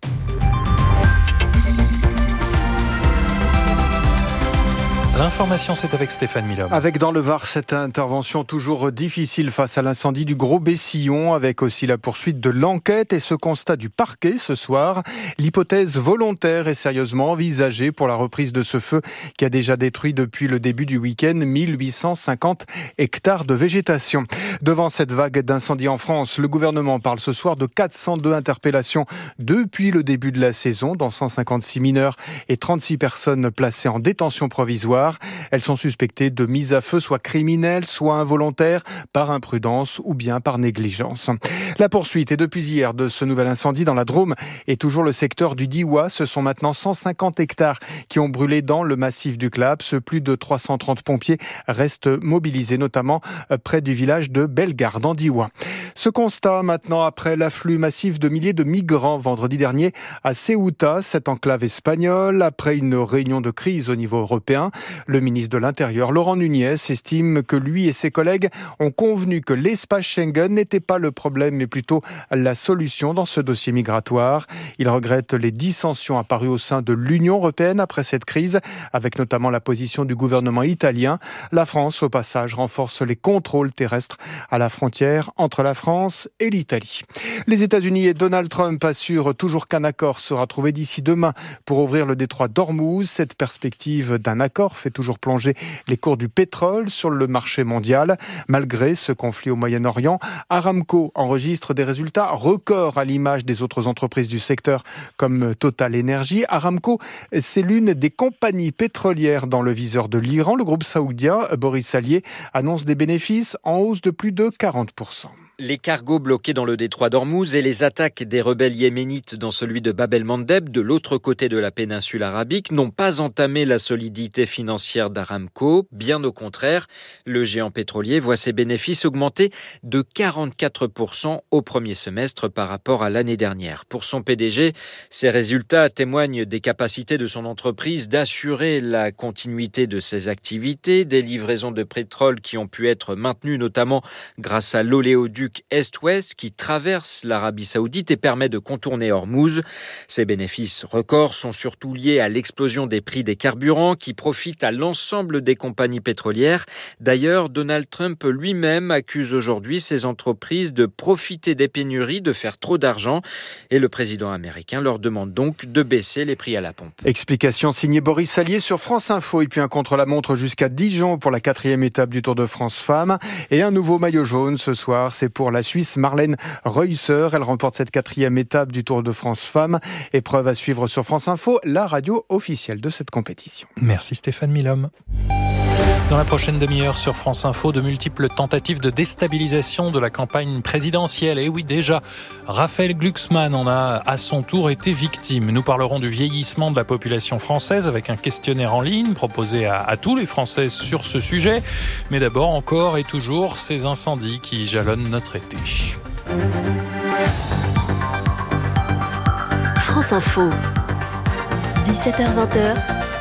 S2: L'information, c'est avec Stéphane Milhomme.
S24: Avec dans le Var cette intervention toujours difficile face à l'incendie du Gros Bessillon, avec aussi la poursuite de l'enquête et ce constat du parquet ce soir. L'hypothèse volontaire est sérieusement envisagée pour la reprise de ce feu qui a déjà détruit depuis le début du week-end 1850 hectares de végétation. Devant cette vague d'incendies en France, le gouvernement parle ce soir de 402 interpellations depuis le début de la saison, dont 156 mineurs et 36 personnes placées en détention provisoire. Elles sont suspectées de mise à feu, soit criminelle, soit involontaire, par imprudence ou bien par négligence. La poursuite est depuis hier de ce nouvel incendie dans la Drôme et toujours le secteur du Diois. Ce sont maintenant 150 hectares qui ont brûlé dans le massif du Claps. Plus de 330 pompiers restent mobilisés, notamment près du village de Bellegarde en Diois. Ce constat maintenant après l'afflux massif de milliers de migrants vendredi dernier à Ceuta, cette enclave espagnole, après une réunion de crise au niveau européen. Le ministre de l'Intérieur, Laurent Nunez, estime que lui et ses collègues ont convenu que l'espace Schengen n'était pas le problème, mais plutôt la solution dans ce dossier migratoire. Il regrette les dissensions apparues au sein de l'Union européenne après cette crise, avec notamment la position du gouvernement italien. La France, au passage, renforce les contrôles terrestres à la frontière entre la France et l'Italie. Les États-Unis et Donald Trump assurent toujours qu'un accord sera trouvé d'ici demain pour ouvrir le détroit d'Ormuz. Cette perspective d'un accord fait toujours plonger les cours du pétrole sur le marché mondial. Malgré ce conflit au Moyen-Orient, Aramco enregistre des résultats records à l'image des autres entreprises du secteur comme Total Energy. Aramco, c'est l'une des compagnies pétrolières dans le viseur de l'Iran. Le groupe saoudien Boris Alier annonce des bénéfices en hausse de plus de 40%.
S25: Les cargos bloqués dans le détroit d'Ormuz et les attaques des rebelles yéménites dans celui de Bab el-Mandeb, de l'autre côté de la péninsule arabique, n'ont pas entamé la solidité financière d'Aramco. Bien au contraire, le géant pétrolier voit ses bénéfices augmenter de 44% au premier semestre par rapport à l'année dernière. Pour son PDG, ces résultats témoignent des capacités de son entreprise d'assurer la continuité de ses activités, des livraisons de pétrole qui ont pu être maintenues notamment grâce à l'oléoduc Est-Ouest qui traverse l'Arabie Saoudite et permet de contourner Ormuz. Ces bénéfices records sont surtout liés à l'explosion des prix des carburants qui profitent à l'ensemble des compagnies pétrolières. D'ailleurs, Donald Trump lui-même accuse aujourd'hui ces entreprises de profiter des pénuries, de faire trop d'argent et le président américain leur demande donc de baisser les prix à la pompe.
S24: Explication signée Boris Alier sur France Info et puis un contre-la-montre jusqu'à Dijon pour la 4e étape du Tour de France Femmes et un nouveau maillot jaune ce soir, c'est pour la Suisse Marlène Reusser. Elle remporte cette 4e étape du Tour de France Femmes. Épreuve à suivre sur France Info, la radio officielle de cette compétition.
S2: Merci Stéphane Milhomme. Dans la prochaine demi-heure sur France Info, de multiples tentatives de déstabilisation de la campagne présidentielle. Et oui, déjà, Raphaël Glucksmann en a à son tour été victime. Nous parlerons du vieillissement de la population française avec un questionnaire en ligne proposé à tous les Français sur ce sujet. Mais d'abord, encore et toujours, ces incendies qui jalonnent notre été.
S13: France Info, 17h-20h.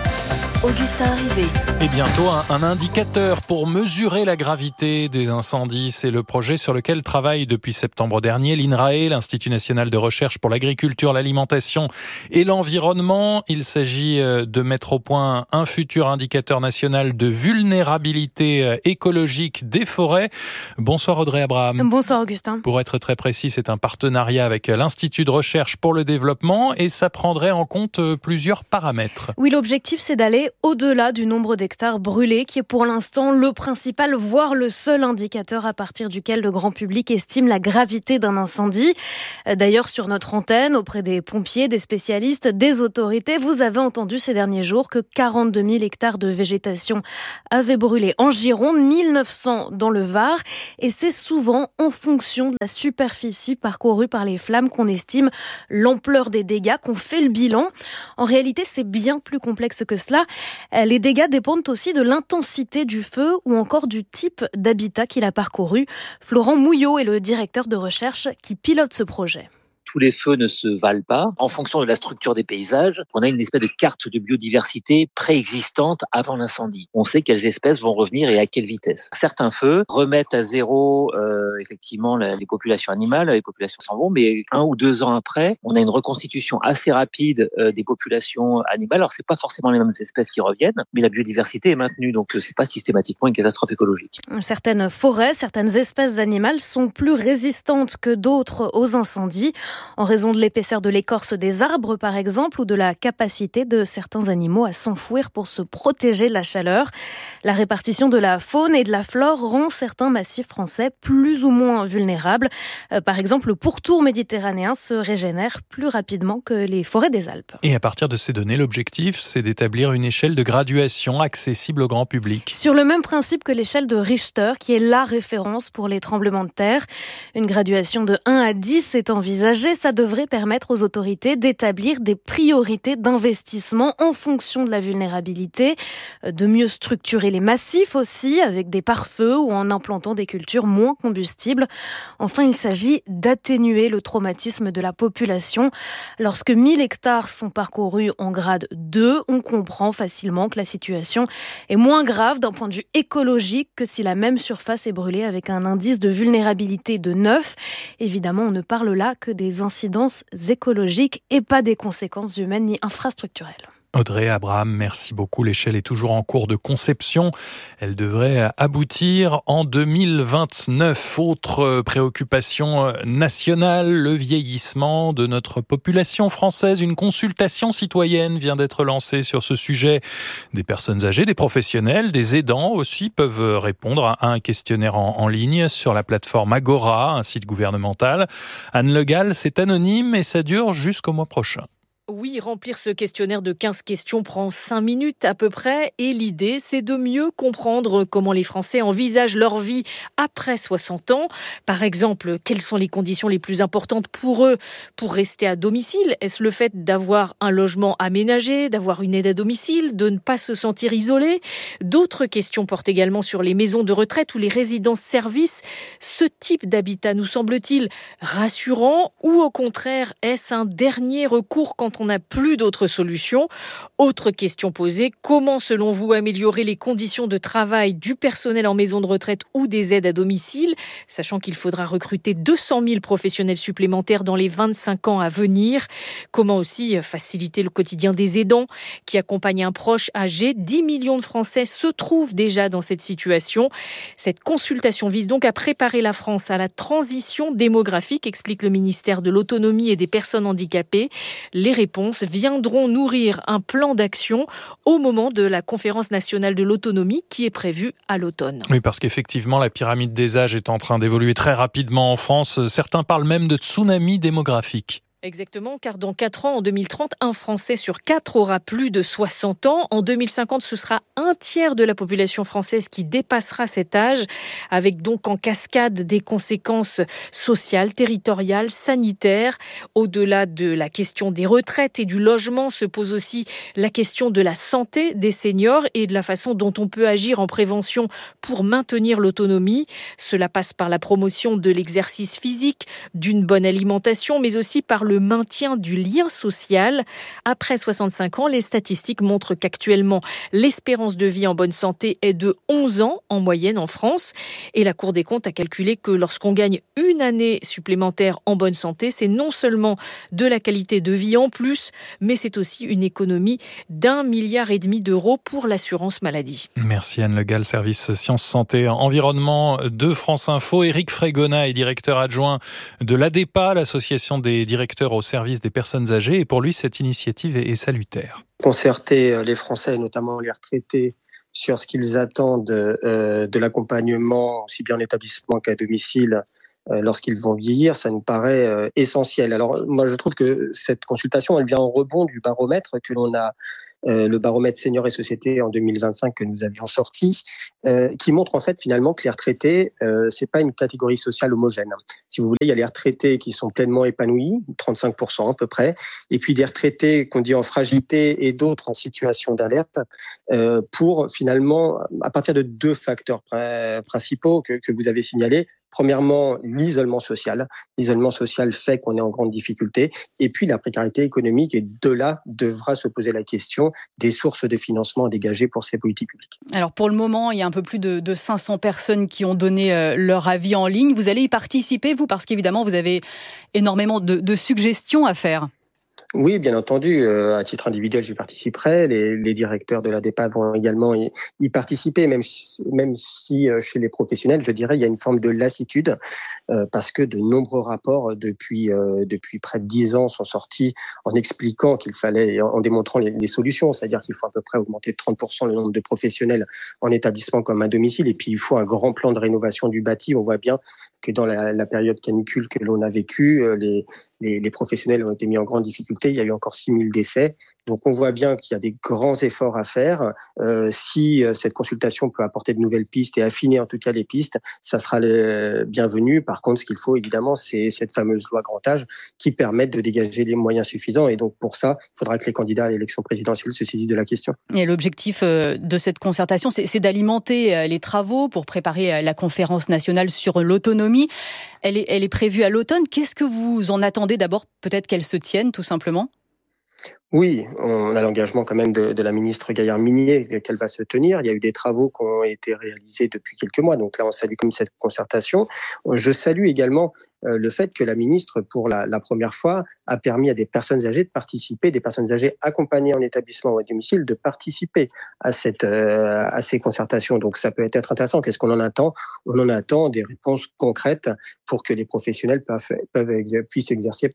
S13: Augustin Arrivé.
S2: Et bientôt, un indicateur pour mesurer la gravité des incendies. C'est le projet sur lequel travaille depuis septembre dernier l'INRAE, l'Institut national de recherche pour l'agriculture, l'alimentation et l'environnement. Il s'agit de mettre au point un futur indicateur national de vulnérabilité écologique des forêts. Bonsoir Audrey Abraham.
S5: Bonsoir Augustin.
S2: Pour être très précis, c'est un partenariat avec l'Institut de recherche pour le développement et ça prendrait en compte plusieurs paramètres.
S5: Oui, l'objectif c'est d'aller au-delà du nombre d'hectares brûlés, qui est pour l'instant le principal, voire le seul indicateur à partir duquel le grand public estime la gravité d'un incendie. D'ailleurs, sur notre antenne, auprès des pompiers, des spécialistes, des autorités, vous avez entendu ces derniers jours que 42 000 hectares de végétation avaient brûlé en Gironde, 1900 dans le Var, et c'est souvent en fonction de la superficie parcourue par les flammes qu'on estime l'ampleur des dégâts, qu'on fait le bilan. En réalité, c'est bien plus complexe que cela. Les dégâts dépendent aussi de l'intensité du feu ou encore du type d'habitat qu'il a parcouru. Florent Mouillot est le directeur de recherche qui pilote ce projet.
S7: Tous les feux ne se valent pas. En fonction de la structure des paysages, on a une espèce de carte de biodiversité préexistante avant l'incendie. On sait quelles espèces vont revenir et à quelle vitesse. Certains feux remettent à zéro effectivement les populations animales, les populations s'en vont, mais 1 ou 2 ans après, on a une reconstitution assez rapide des populations animales. Alors c'est pas forcément les mêmes espèces qui reviennent, mais la biodiversité est maintenue, donc c'est pas systématiquement une catastrophe écologique.
S5: Certaines forêts, certaines espèces animales sont plus résistantes que d'autres aux incendies, en raison de l'épaisseur de l'écorce des arbres, par exemple, ou de la capacité de certains animaux à s'enfouir pour se protéger de la chaleur. La répartition de la faune et de la flore rend certains massifs français plus ou moins vulnérables. Par exemple, le pourtour méditerranéen se régénère plus rapidement que les forêts des Alpes.
S2: Et à partir de ces données, l'objectif, c'est d'établir une échelle de graduation accessible au grand public.
S5: Sur le même principe que l'échelle de Richter, qui est la référence pour les tremblements de terre. Une graduation de 1 à 10 est envisagée. Ça devrait permettre aux autorités d'établir des priorités d'investissement en fonction de la vulnérabilité, de mieux structurer les massifs aussi, avec des pare-feux ou en implantant des cultures moins combustibles. Enfin, il s'agit d'atténuer le traumatisme de la population. Lorsque 1000 hectares sont parcourus en grade 2, on comprend facilement que la situation est moins grave d'un point de vue écologique que si la même surface est brûlée avec un indice de vulnérabilité de 9. Évidemment, on ne parle là que des incidences écologiques et pas des conséquences humaines ni infrastructurelles.
S2: Audrey Abraham, merci beaucoup. L'échelle est toujours en cours de conception. Elle devrait aboutir en 2029. Autre préoccupation nationale, le vieillissement de notre population française. Une consultation citoyenne vient d'être lancée sur ce sujet. Des personnes âgées, des professionnels, des aidants aussi peuvent répondre à un questionnaire en ligne sur la plateforme Agora, un site gouvernemental. Anne Le Gall, c'est anonyme et ça dure jusqu'au mois prochain.
S23: Oui, remplir ce questionnaire de 15 questions prend 5 minutes à peu près et l'idée, c'est de mieux comprendre comment les Français envisagent leur vie après 60 ans. Par exemple, quelles sont les conditions les plus importantes pour eux pour rester à domicile ? Est-ce le fait d'avoir un logement aménagé, d'avoir une aide à domicile, de ne pas se sentir isolé ? D'autres questions portent également sur les maisons de retraite ou les résidences-services. Ce type d'habitat nous semble-t-il rassurant ou au contraire, est-ce un dernier recours quand on n'a plus d'autres solutions? Autre question posée, comment selon vous améliorer les conditions de travail du personnel en maison de retraite ou des aides à domicile, sachant qu'il faudra recruter 200 000 professionnels supplémentaires dans les 25 ans à venir? Comment aussi faciliter le quotidien des aidants qui accompagnent un proche âgé? 10 millions de Français se trouvent déjà dans cette situation. Cette consultation vise donc à préparer la France à la transition démographique, explique le ministère de l'Autonomie et des Personnes handicapées. Les réponses viendront nourrir un plan d'action au moment de la conférence nationale de l'autonomie qui est prévue à l'automne.
S2: Oui, parce qu'effectivement, la pyramide des âges est en train d'évoluer très rapidement en France. Certains parlent même de tsunami démographique.
S8: Exactement, car dans 4 ans, en 2030, un Français sur 4 aura plus de 60 ans. En 2050, ce sera un tiers de la population française qui dépassera cet âge, avec donc en cascade des conséquences sociales, territoriales, sanitaires. Au-delà de la question des retraites et du logement, se pose aussi la question de la santé des seniors et de la façon dont on peut agir en prévention pour maintenir l'autonomie. Cela passe par la promotion de l'exercice physique, d'une bonne alimentation, mais aussi par le maintien du lien social. Après 65 ans, les statistiques montrent qu'actuellement, l'espérance de vie en bonne santé est de 11 ans en moyenne en France. Et la Cour des comptes a calculé que lorsqu'on gagne une année supplémentaire en bonne santé, c'est non seulement de la qualité de vie en plus, mais c'est aussi une économie d'1,5 milliard d'euros pour l'assurance maladie.
S2: Merci Anne Le Gall, service Sciences Santé Environnement de France Info. Éric Frégona est directeur adjoint de l'ADEPA, l'association des directeurs au service des personnes âgées, et pour lui, cette initiative est salutaire.
S9: Concerter les Français, notamment les retraités, sur ce qu'ils attendent de l'accompagnement, aussi bien en établissement qu'à domicile, lorsqu'ils vont vieillir, ça nous paraît essentiel. Alors moi, je trouve que cette consultation, elle vient en rebond du baromètre que l'on a, le baromètre Seniors et Société en 2025 que nous avions sorti, qui montre en fait finalement que les retraités, c'est pas une catégorie sociale homogène. Si vous voulez, il y a les retraités qui sont pleinement épanouis, 35% à peu près, et puis des retraités qu'on dit en fragilité et d'autres en situation d'alerte, pour finalement, à partir de 2 facteurs principaux que vous avez signalés. Premièrement, l'isolement social. L'isolement social fait qu'on est en grande difficulté. Et puis, la précarité économique. Et de là, devra se poser la question des sources de financement dégagées pour ces politiques publiques.
S23: Alors, pour le moment, il y a un peu plus de 500 personnes qui ont donné leur avis en ligne. Vous allez y participer, vous, parce qu'évidemment, vous avez énormément de suggestions à faire.
S9: Oui, bien entendu. À titre individuel, j'y participerai. Les directeurs de l'ADEPA vont également y participer, même si chez les professionnels, je dirais, il y a une forme de lassitude, parce que de nombreux rapports depuis près de 10 ans sont sortis en expliquant qu'il fallait, en démontrant les solutions, c'est-à-dire qu'il faut à peu près augmenter de 30% le nombre de professionnels en établissement comme à domicile, et puis il faut un grand plan de rénovation du bâti. On voit bien que dans la période canicule que l'on a vécue, les professionnels ont été mis en grande difficulté. Il y a eu encore 6000 décès. Donc on voit bien qu'il y a des grands efforts à faire. Si cette consultation peut apporter de nouvelles pistes et affiner en tout cas les pistes, ça sera bienvenu. Par contre, ce qu'il faut évidemment, c'est cette fameuse loi grand âge qui permette de dégager les moyens suffisants. Et donc pour ça, il faudra que les candidats à l'élection présidentielle se saisissent de la question.
S23: Et l'objectif de cette concertation, c'est d'alimenter les travaux pour préparer la conférence nationale sur l'autonomie. Elle est prévue à l'automne. Qu'est-ce que vous en attendez d'abord? Peut-être qu'elle se tienne tout simplement?
S9: Oui, on a l'engagement quand même de la ministre Gaillard-Minier qu'elle va se tenir. Il y a eu des travaux qui ont été réalisés depuis quelques mois. Donc là, on salue comme cette concertation. Je salue également le fait que la ministre, pour la première fois, a permis à des personnes âgées de participer, des personnes âgées accompagnées en établissement ou à domicile, de participer à ces concertations. Donc ça peut être intéressant. Qu'est-ce qu'on en attend? On en attend des réponses concrètes pour que les professionnels puissent exercer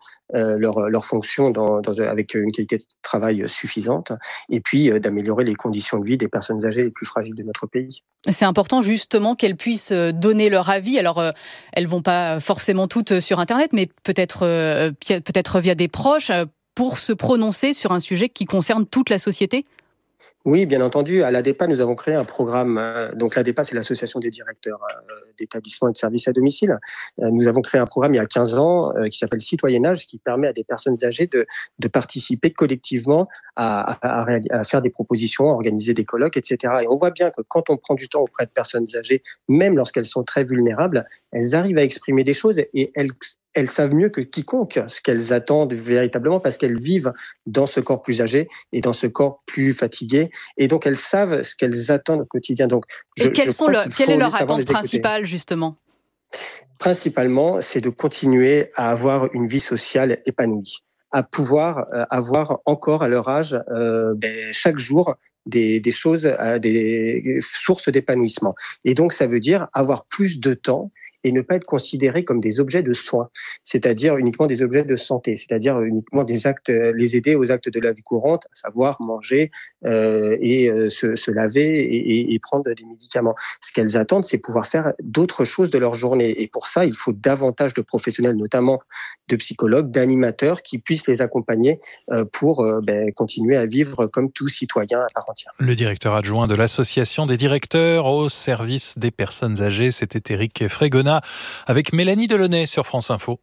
S9: leur fonction avec une qualité de travail suffisante, et puis d'améliorer les conditions de vie des personnes âgées les plus fragiles de notre pays.
S23: C'est important justement qu'elles puissent donner leur avis. Alors, elles vont pas forcément toutes sur Internet, mais peut-être via des proches, pour se prononcer sur un sujet qui concerne toute la société.
S9: Oui, bien entendu. À l'ADEPA, nous avons créé un programme. Donc l'ADEPA, c'est l'association des directeurs d'établissements et de services à domicile. Nous avons créé un programme il y a 15 ans qui s'appelle Citoyennage, qui permet à des personnes âgées de participer collectivement à faire des propositions, à organiser des colloques, etc. Et on voit bien que quand on prend du temps auprès de personnes âgées, même lorsqu'elles sont très vulnérables, elles arrivent à exprimer des choses et elles savent mieux que quiconque ce qu'elles attendent véritablement, parce qu'elles vivent dans ce corps plus âgé et dans ce corps plus fatigué. Et donc, elles savent ce qu'elles attendent au quotidien. Donc,
S23: quelle est leur attente principale, justement?
S9: Principalement, c'est de continuer à avoir une vie sociale épanouie, à pouvoir avoir encore à leur âge, chaque jour, des choses, des sources d'épanouissement. Et donc, ça veut dire avoir plus de temps et ne pas être considérés comme des objets de soins, c'est-à-dire uniquement des objets de santé, c'est-à-dire uniquement des actes, les aider aux actes de la vie courante, à savoir manger et se laver et prendre des médicaments. Ce qu'elles attendent, c'est pouvoir faire d'autres choses de leur journée. Et pour ça, il faut davantage de professionnels, notamment de psychologues, d'animateurs qui puissent les accompagner pour continuer à vivre comme tout citoyen à part entière.
S2: Le directeur adjoint de l'association des directeurs au service des personnes âgées, c'était Éric Frégona avec Mélanie Delaunay sur France Info.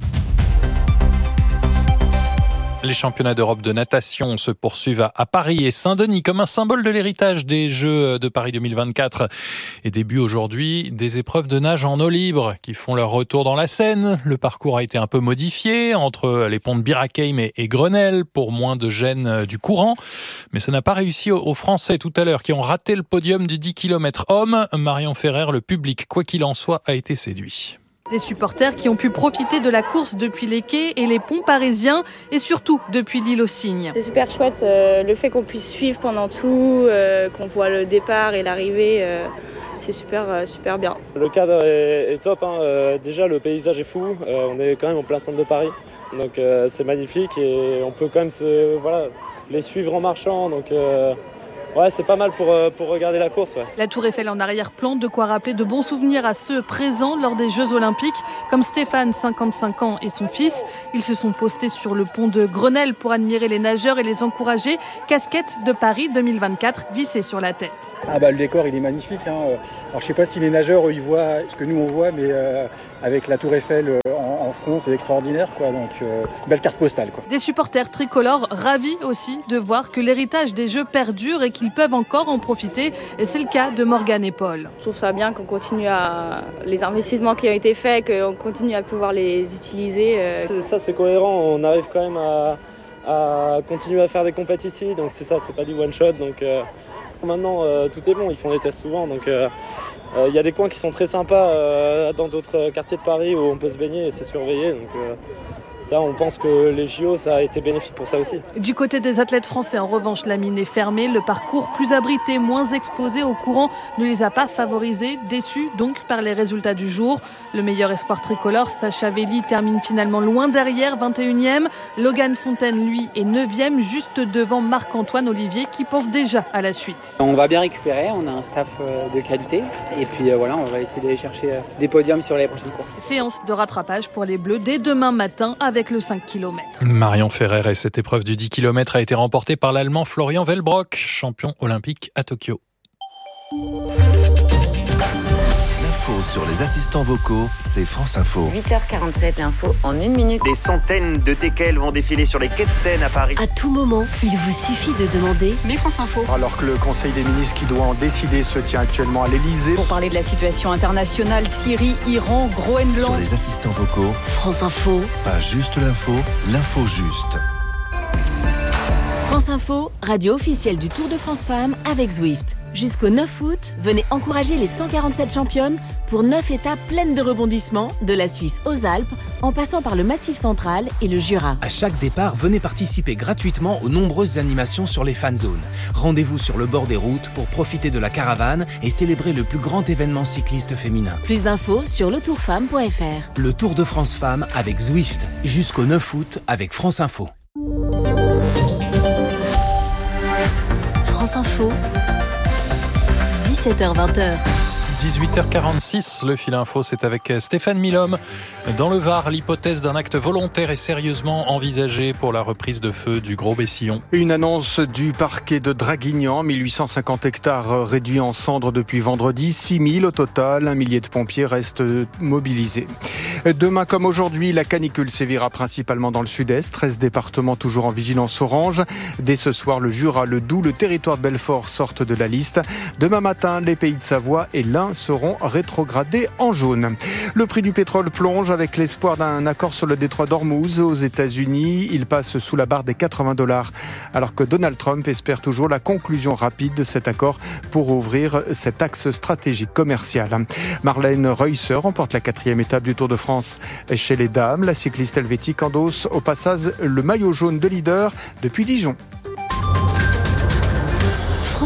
S2: Les championnats d'Europe de natation se poursuivent à Paris et Saint-Denis comme un symbole de l'héritage des Jeux de Paris 2024. Et début aujourd'hui des épreuves de nage en eau libre qui font leur retour dans la Seine. Le parcours a été un peu modifié entre les ponts de Bir Hakeim et Grenelle pour moins de gêne du courant. Mais ça n'a pas réussi aux Français tout à l'heure qui ont raté le podium du 10 km hommes. Marion Ferrer, le public, quoi qu'il en soit, a été séduit.
S10: Des supporters qui ont pu profiter de la course depuis les quais et les ponts parisiens et surtout depuis l'île aux Cygnes.
S11: C'est super chouette, le fait qu'on puisse suivre pendant tout, qu'on voit le départ et l'arrivée, c'est super bien.
S12: Le cadre est top, hein. Déjà le paysage est fou, on est quand même en plein centre de Paris, donc c'est magnifique et on peut quand même les suivre en marchant. Donc, ouais, c'est pas mal pour regarder la course. Ouais.
S10: La Tour Eiffel en arrière-plan, de quoi rappeler de bons souvenirs à ceux présents lors des Jeux Olympiques, comme Stéphane, 55 ans, et son fils. Ils se sont postés sur le pont de Grenelle pour admirer les nageurs et les encourager. Casquette de Paris 2024 vissée sur la tête.
S15: Le décor, il est magnifique. Alors, je sais pas si les nageurs, eux, ils voient ce que nous, on voit, mais avec la Tour Eiffel en front, c'est extraordinaire. Donc, belle carte postale.
S10: Des supporters tricolores ravis aussi de voir que l'héritage des Jeux perdure et qu'ils peuvent encore en profiter. Et c'est le cas de Morgane et Paul.
S11: Je trouve ça bien qu'on continue les investissements qui ont été faits, qu'on continue à pouvoir les utiliser.
S12: Ça, c'est cohérent. On arrive quand même à continuer à faire des compètes ici. Donc c'est ça, c'est pas du one shot. Donc maintenant, tout est bon. Ils font des tests souvent. Donc il y a des coins qui sont très sympas dans d'autres quartiers de Paris où on peut se baigner et c'est surveillé. Donc ça, on pense que les JO, ça a été bénéfique pour ça aussi.
S10: Du côté des athlètes français, en revanche, la mine est fermée. Le parcours plus abrité, moins exposé au courant, ne les a pas favorisés. Déçus donc par les résultats du jour. Le meilleur espoir tricolore, Sacha Velli, termine finalement loin derrière, 21e. Logan Fontaine, lui, est 9e, juste devant Marc-Antoine Olivier, qui pense déjà à la suite.
S16: On va bien récupérer, on a un staff de qualité. Et puis on va essayer d'aller chercher des podiums sur les prochaines courses.
S10: Séance de rattrapage pour les Bleus dès demain matin avec le 5 km.
S2: Marion Ferrer, et cette épreuve du 10 km a été remportée par l'Allemand Florian Wellbrock, champion olympique à Tokyo.
S26: L'info sur les assistants vocaux, c'est France Info.
S27: 8h47, l'info en 1 minute.
S28: Des centaines de teckels vont défiler sur les quais de Seine à Paris.
S13: À tout moment, il vous suffit de demander « Mais France Info ».
S24: Alors que le Conseil des ministres qui doit en décider se tient actuellement à l'Elysée.
S3: Pour parler de la situation internationale, Syrie, Iran, Groenland.
S26: Sur les assistants vocaux,
S13: France Info.
S26: Pas juste l'info juste.
S13: France Info, radio officielle du Tour de France Femmes avec Zwift. Jusqu'au 9 août, venez encourager les 147 championnes pour 9 étapes pleines de rebondissements, de la Suisse aux Alpes, en passant par le Massif central et le Jura.
S29: À chaque départ, venez participer gratuitement aux nombreuses animations sur les fan zones. Rendez-vous sur le bord des routes pour profiter de la caravane et célébrer le plus grand événement cycliste féminin.
S13: Plus d'infos sur letourfemme.fr.
S29: Le Tour de France Femmes avec Zwift, jusqu'au 9 août avec France Info.
S13: France Info, 17h-20h.
S2: 18h46, le fil info, c'est avec Stéphane Milhomme. Dans le Var, l'hypothèse d'un acte volontaire est sérieusement envisagée pour la reprise de feu du Gros Bessillon.
S24: Une annonce du parquet de Draguignan, 1850 hectares réduits en cendres depuis vendredi, 6000 au total, 1 millier de pompiers restent mobilisés. Demain comme aujourd'hui, la canicule sévira principalement dans le sud-est, 13 départements toujours en vigilance orange. Dès ce soir, le Jura, le Doubs, le territoire de Belfort sortent de la liste. Demain matin, les Pays de Savoie et l'Ain seront rétrogradés en jaune. Le prix du pétrole plonge avec l'espoir d'un accord sur le détroit d'Ormuz aux États-Unis. Il passe sous la barre des $80, alors que Donald Trump espère toujours la conclusion rapide de cet accord pour ouvrir cet axe stratégique commercial. Marlène Reusser remporte la 4e étape du Tour de France chez les dames. La cycliste helvétique endosse au passage le maillot jaune de leader depuis Dijon.
S13: France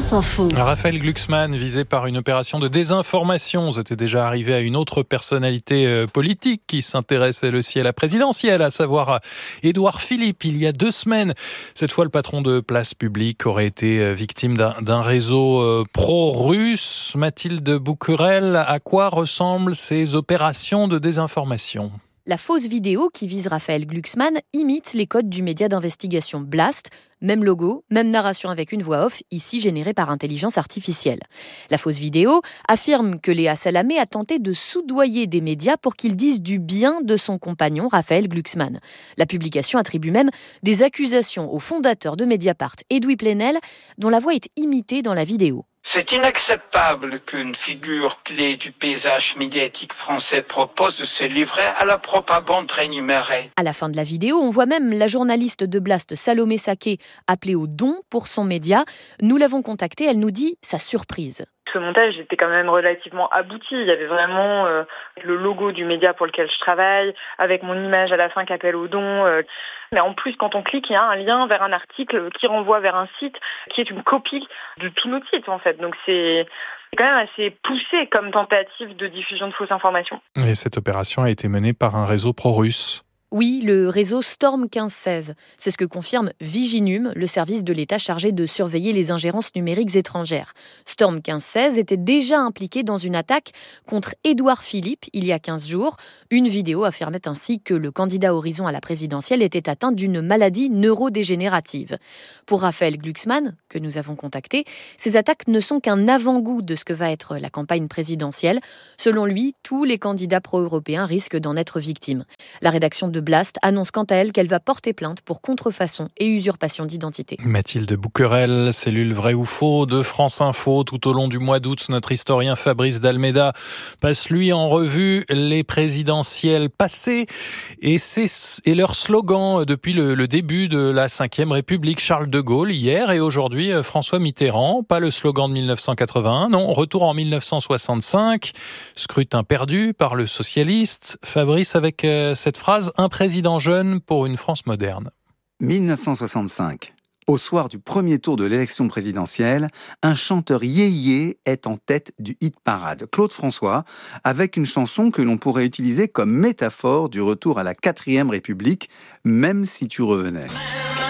S13: France Info.
S2: Raphaël Glucksmann, visé par une opération de désinformation. C'était déjà arrivé à une autre personnalité politique qui s'intéresse elle aussi à la présidentielle, à savoir Édouard Philippe, il y a 2 semaines. Cette fois, le patron de Place Publique aurait été victime d'un réseau pro-russe. Mathilde Bouquerel, à quoi ressemblent ces opérations de désinformation ?
S1: La fausse vidéo qui vise Raphaël Glucksmann imite les codes du média d'investigation Blast. Même logo, même narration avec une voix off, ici générée par intelligence artificielle. La fausse vidéo affirme que Léa Salamé a tenté de soudoyer des médias pour qu'ils disent du bien de son compagnon Raphaël Glucksmann. La publication attribue même des accusations au fondateur de Mediapart, Edoui Plenel, dont la voix est imitée dans la vidéo.
S4: C'est inacceptable qu'une figure clé du paysage médiatique français propose de se livrer à la propagande rémunérée.
S1: À la fin de la vidéo, on voit même la journaliste de Blast, Salomé Saké, appelée au don pour son média. Nous l'avons contactée, elle nous dit sa surprise.
S14: Ce montage était quand même relativement abouti. Il y avait vraiment le logo du média pour lequel je travaille, avec mon image à la fin qui appelle au don. Mais en plus, quand on clique, il y a un lien vers un article qui renvoie vers un site qui est une copie de tous nos sites, en fait. Donc c'est quand même assez poussé comme tentative de diffusion de fausses informations.
S2: Et cette opération a été menée par un réseau pro-russe.
S1: Oui, le réseau Storm 1516. C'est ce que confirme Viginum, le service de l'État chargé de surveiller les ingérences numériques étrangères. Storm 1516 était déjà impliqué dans une attaque contre Édouard Philippe il y a 15 jours. Une vidéo affirmait ainsi que le candidat Horizon à la présidentielle était atteint d'une maladie neurodégénérative. Pour Raphaël Glucksmann, que nous avons contacté, ces attaques ne sont qu'un avant-goût de ce que va être la campagne présidentielle. Selon lui, tous les candidats pro-européens risquent d'en être victimes. La rédaction de Blast annonce quant à elle qu'elle va porter plainte pour contrefaçon et usurpation d'identité.
S2: Mathilde Bouquerel, cellule vrai ou faux de France Info. Tout au long du mois d'août, notre historien Fabrice d'Almeida passe lui en revue les présidentielles passées et leurs slogans depuis le début de la Ve République. Charles de Gaulle hier et aujourd'hui François Mitterrand. Pas le slogan de 1981, non, retour en 1965. Scrutin perdu par le socialiste. Fabrice avec cette phrase: un président jeune pour une France moderne.
S17: 1965. Au soir du premier tour de l'élection présidentielle, un chanteur yéyé est en tête du hit-parade, Claude François, avec une chanson que l'on pourrait utiliser comme métaphore du retour à la 4e République, même si tu revenais.